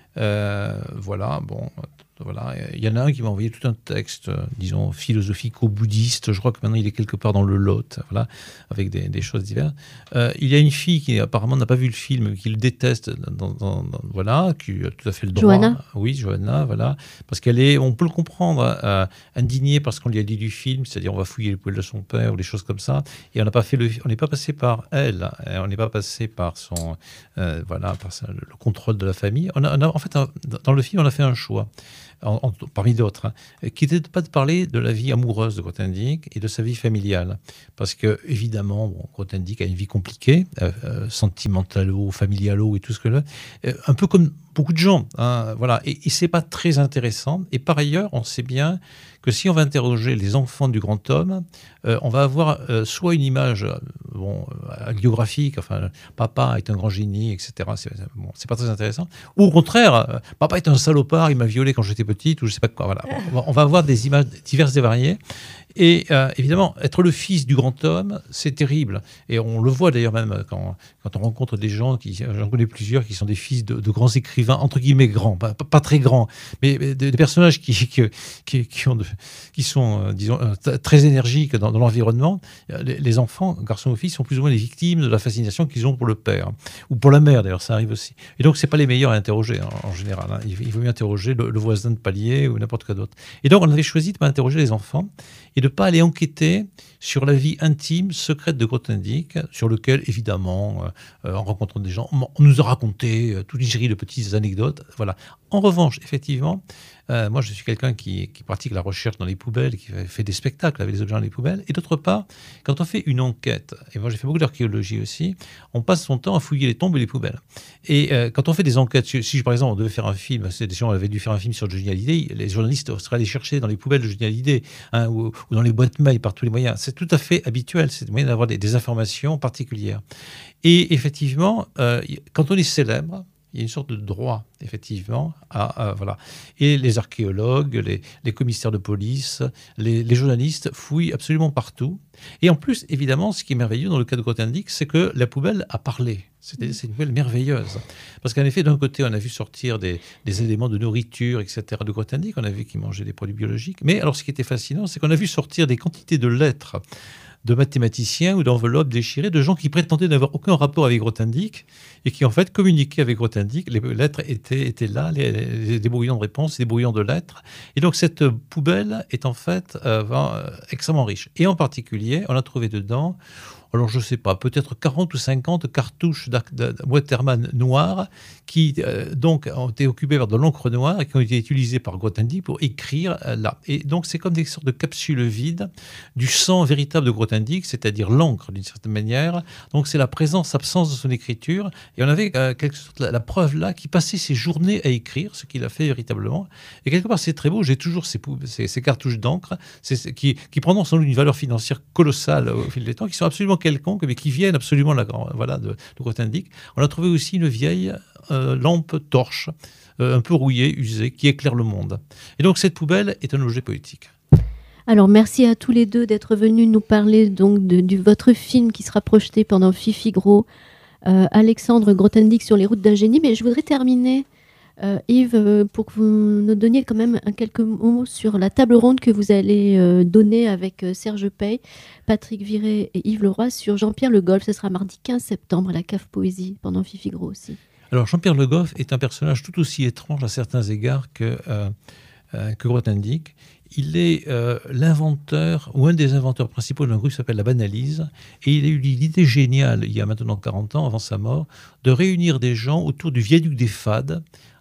Euh, voilà, bon, voilà. Il y en a un qui m'a envoyé tout un texte, euh, disons, philosophico-bouddhiste. Je crois que maintenant il est quelque part dans le Lot, voilà, avec des, des choses diverses. Euh, il y a une fille qui apparemment n'a pas vu le film, qui le déteste, dans, dans, dans, voilà, qui a tout à fait le droit. Johanna. Oui, Johanna, voilà, parce qu'elle est, on peut le comprendre, euh, indignée parce qu'on lui a dit du film, c'est-à-dire on va fouiller les poêles de son père ou des choses comme ça, et on n'a pas fait le, on n'est pas passé par elle, on n'est pas passé par son, euh, voilà, par sa, le contrôle de la famille. On a, on a, en fait, dans le film, on a fait un choix. En, en, parmi d'autres, hein, qui n'était pas de parler de la vie amoureuse de Grothendieck et de sa vie familiale. Parce que, évidemment, bon, Grothendieck a une vie compliquée, euh, euh, sentimentalo, familialo et tout ce que là, euh, un peu comme beaucoup de gens. Hein, voilà. Et, et c'est pas très intéressant. Et par ailleurs, on sait bien que si on va interroger les enfants du grand homme, euh, on va avoir euh, soit une image bon, hagiographique, enfin, papa est un grand génie, et cetera. C'est, bon, c'est pas très intéressant. Ou au contraire, euh, papa est un salopard, il m'a violé quand j'étais petite, ou je sais pas quoi. Voilà. On va, on va avoir des images diverses et variées. Et euh, évidemment, être le fils du grand homme, c'est terrible. Et on le voit d'ailleurs même quand, quand on rencontre des gens, qui, j'en connais plusieurs, qui sont des fils de, de grands écrivains, entre guillemets grands, pas, pas, pas très grands, mais des, des personnages qui, qui, qui, qui, ont de, qui sont, euh, disons, euh, très énergiques dans, dans l'environnement. Les, les enfants, garçons ou filles, sont plus ou moins les victimes de la fascination qu'ils ont pour le père, ou pour la mère d'ailleurs, ça arrive aussi. Et donc, c'est pas les meilleurs à interroger en, en général. Hein. Il, il vaut mieux interroger le, le voisin de palier ou n'importe quoi d'autre. Et donc, on avait choisi de pas interroger les enfants et de ne pas aller enquêter sur la vie intime, secrète de Grothendieck, sur lequel, évidemment, euh, en rencontrant des gens, on nous a raconté euh, toute une série de petites anecdotes. Voilà. En revanche, effectivement, euh, moi, je suis quelqu'un qui, qui pratique la recherche dans les poubelles, qui fait des spectacles avec les objets dans les poubelles. Et d'autre part, quand on fait une enquête, et moi j'ai fait beaucoup d'archéologie aussi, on passe son temps à fouiller les tombes et les poubelles. Et euh, quand on fait des enquêtes, si, si par exemple on devait faire un film, c'est des gens avaient dû faire un film sur Johnny Hallyday, les journalistes seraient allés chercher dans les poubelles de Johnny Hallyday, hein, ou, ou dans les boîtes mail par tous les moyens. C'est tout à fait habituel, c'est le moyen d'avoir des, des informations particulières. Et effectivement, euh, quand on est célèbre, il y a une sorte de droit, effectivement, à, à voilà. Et les archéologues, les, les commissaires de police, les, les journalistes fouillent absolument partout. Et en plus, évidemment, ce qui est merveilleux dans le cas de Grothendieck, c'est que la poubelle a parlé. C'est, c'est une poubelle merveilleuse. Parce qu'en effet, d'un côté, on a vu sortir des, des éléments de nourriture, et cetera, de Grothendieck. On a vu qu'il mangeait des produits biologiques. Mais alors, ce qui était fascinant, c'est qu'on a vu sortir des quantités de lettres de mathématiciens ou d'enveloppes déchirées, de gens qui prétendaient n'avoir aucun rapport avec Grothendieck et qui en fait communiquaient avec Grothendieck. Les lettres étaient, étaient là, les, les, des brouillons de réponses, des brouillons de lettres. Et donc cette poubelle est en fait euh, extrêmement riche. Et en particulier, on a trouvé dedans, alors je ne sais pas, peut-être quarante ou cinquante cartouches de Waterman noires qui euh, donc ont été occupées par de l'encre noire et qui ont été utilisées par Grothendieck pour écrire euh, là. Et donc c'est comme des sortes de capsules vides du sang véritable de Grothendieck, c'est-à-dire l'encre d'une certaine manière. Donc c'est la présence-absence de son écriture. Et on avait euh, quelque sorte la, la preuve là qui passait ses journées à écrire, ce qu'il a fait véritablement. Et quelque part c'est très beau. J'ai toujours ces, ces, ces cartouches d'encre c'est, qui, qui prendront sans doute une valeur financière colossale au fil des temps, qui sont absolument quelconques, mais qui viennent absolument la, voilà, de, de Grothendieck. On a trouvé aussi une vieille euh, lampe torche, euh, un peu rouillée, usée, qui éclaire le monde. Et donc cette poubelle est un objet poétique. Alors merci à tous les deux d'être venus nous parler donc de, de votre film qui sera projeté pendant Fifigro, euh, Alexandre Grothendieck sur les routes d'un génie. Mais je voudrais terminer, euh, Yves, euh, pour que vous nous donniez quand même un, quelques mots sur la table ronde que vous allez euh, donner avec euh, Serge Pey, Patrick Viré et Yves Leroy sur Jean-Pierre Le Goff. Ce sera mardi quinze septembre à la Cave Poésie pendant Fifigro aussi. Alors Jean-Pierre Le Goff est un personnage tout aussi étrange à certains égards que, euh, euh, que Grothendieck. Il est euh, l'inventeur, ou un des inventeurs principaux d'un groupe qui s'appelle La Banalise, et il a eu l'idée géniale, il y a maintenant quarante ans, avant sa mort, de réunir des gens autour du viaduc des Fades,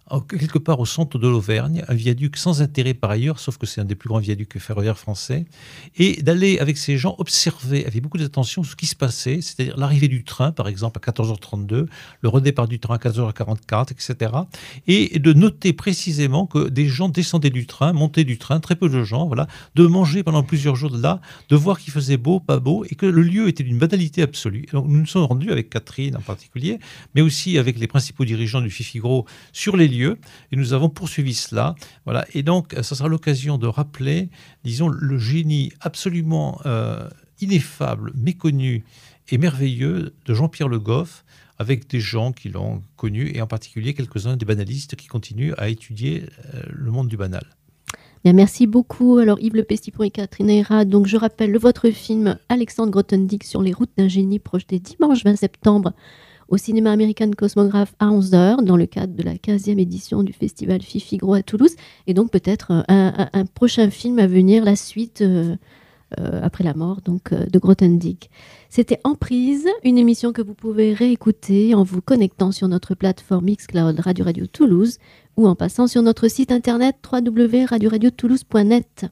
quelque part au centre de l'Auvergne, un viaduc sans intérêt par ailleurs, sauf que c'est un des plus grands viaducs ferroviaires français, et d'aller avec ces gens observer avec beaucoup d'attention ce qui se passait, c'est-à-dire l'arrivée du train, par exemple, à quatorze heures trente-deux, le redépart du train à quatorze heures quarante-quatre, et cetera, et de noter précisément que des gens descendaient du train, montaient du train, très peu de gens, voilà, de manger pendant plusieurs jours de là, de voir qu'il faisait beau, pas beau, et que le lieu était d'une banalité absolue. Donc nous nous sommes rendus avec Catherine en particulier, mais aussi avec les principaux dirigeants du Fifigro sur les lieux, et nous avons poursuivi cela. Voilà. Et donc, ça sera l'occasion de rappeler, disons, le génie absolument euh, ineffable, méconnu et merveilleux de Jean-Pierre Le Goff, avec des gens qui l'ont connu, et en particulier quelques-uns des banalistes qui continuent à étudier euh, le monde du banal. Bien, merci beaucoup. Alors, Yves Le Pestipon et Catherine Ayra. Donc, je rappelle le, votre film Alexandre Grothendieck sur les routes d'un génie, projeté dimanche vingt septembre au cinéma American Cosmograph à onze heures, dans le cadre de la quinzième édition du festival Fifigro à Toulouse. Et donc, peut-être un, un, un prochain film à venir, la suite euh, euh, après la mort donc, euh, de Grothendieck. C'était Emprise, une émission que vous pouvez réécouter en vous connectant sur notre plateforme Mixcloud Radio Radio Toulouse ou en passant sur notre site internet w w w point radio radio toulouse point net.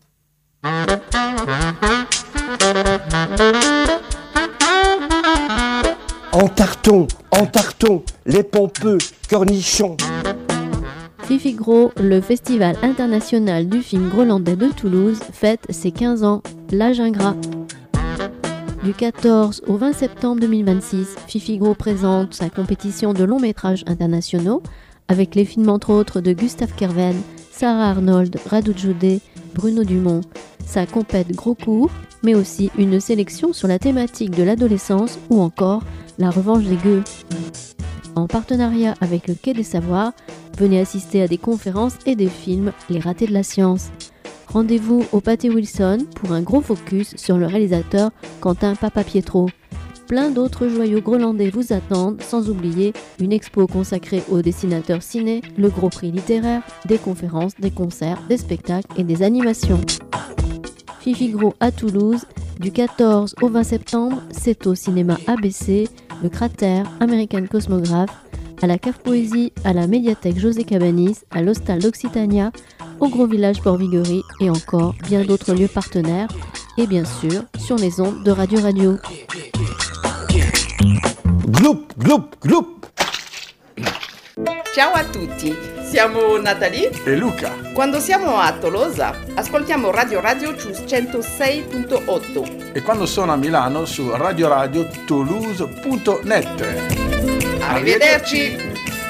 En tarton, en tarton, les pompeux, cornichons. Fifigro, le festival international du film grolandais de Toulouse, fête ses quinze ans, l'âge ingrat. Du quatorze au vingt septembre deux mille vingt-six, Fifigro présente sa compétition de longs métrages internationaux avec les films entre autres de Gustave Kerven, Sarah Arnold, Radu Jude, Bruno Dumont, sa compète gros cours, mais aussi une sélection sur la thématique de l'adolescence ou encore la revanche des gueux. En partenariat avec le Quai des Savoirs, venez assister à des conférences et des films Les Ratés de la Science. Rendez-vous au Pâté Wilson pour un gros focus sur le réalisateur Quentin Papapietro. Plein d'autres joyaux grolandais vous attendent, sans oublier une expo consacrée aux dessinateurs ciné, le gros prix littéraire, des conférences, des concerts, des spectacles et des animations. Fifigro à Toulouse, du quatorze au vingt septembre, c'est au cinéma A B C, le Cratère, American Cosmograph, à la Cave Poésie, à la médiathèque José Cabanis, à l'Hostal d'Occitania, au Gros Village Port-Viguerie et encore bien d'autres lieux partenaires, et bien sûr sur les ondes de Radio Radio. Gloup, gloup, gloup. Ciao a tutti, siamo Natalie e Luca. Quando siamo a Tolosa ascoltiamo Radio Radio su centosei virgola otto e quando sono a Milano su radio radio toulouse punto net. Arrivederci.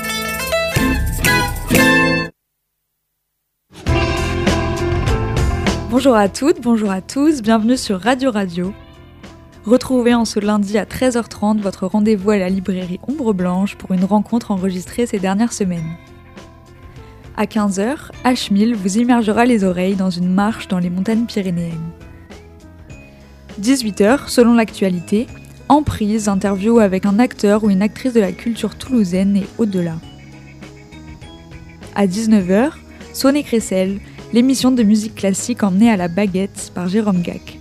Bonjour à toutes, bonjour à tous, bienvenue sur Radio Radio. Retrouvez en ce lundi à treize heures trente votre rendez-vous à la librairie Ombre Blanche pour une rencontre enregistrée ces dernières semaines. À quinze heures, H mille vous immergera les oreilles dans une marche dans les montagnes pyrénéennes. dix-huit heures, selon l'actualité, Emprise, interview avec un acteur ou une actrice de la culture toulousaine et au-delà. À dix-neuf heures, Sonné Crécelle, l'émission de musique classique emmenée à la baguette par Jérôme Gac.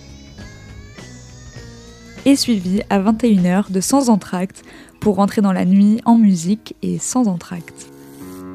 Et suivi à vingt et une heures de Sans Entracte pour rentrer dans la nuit en musique et sans entracte.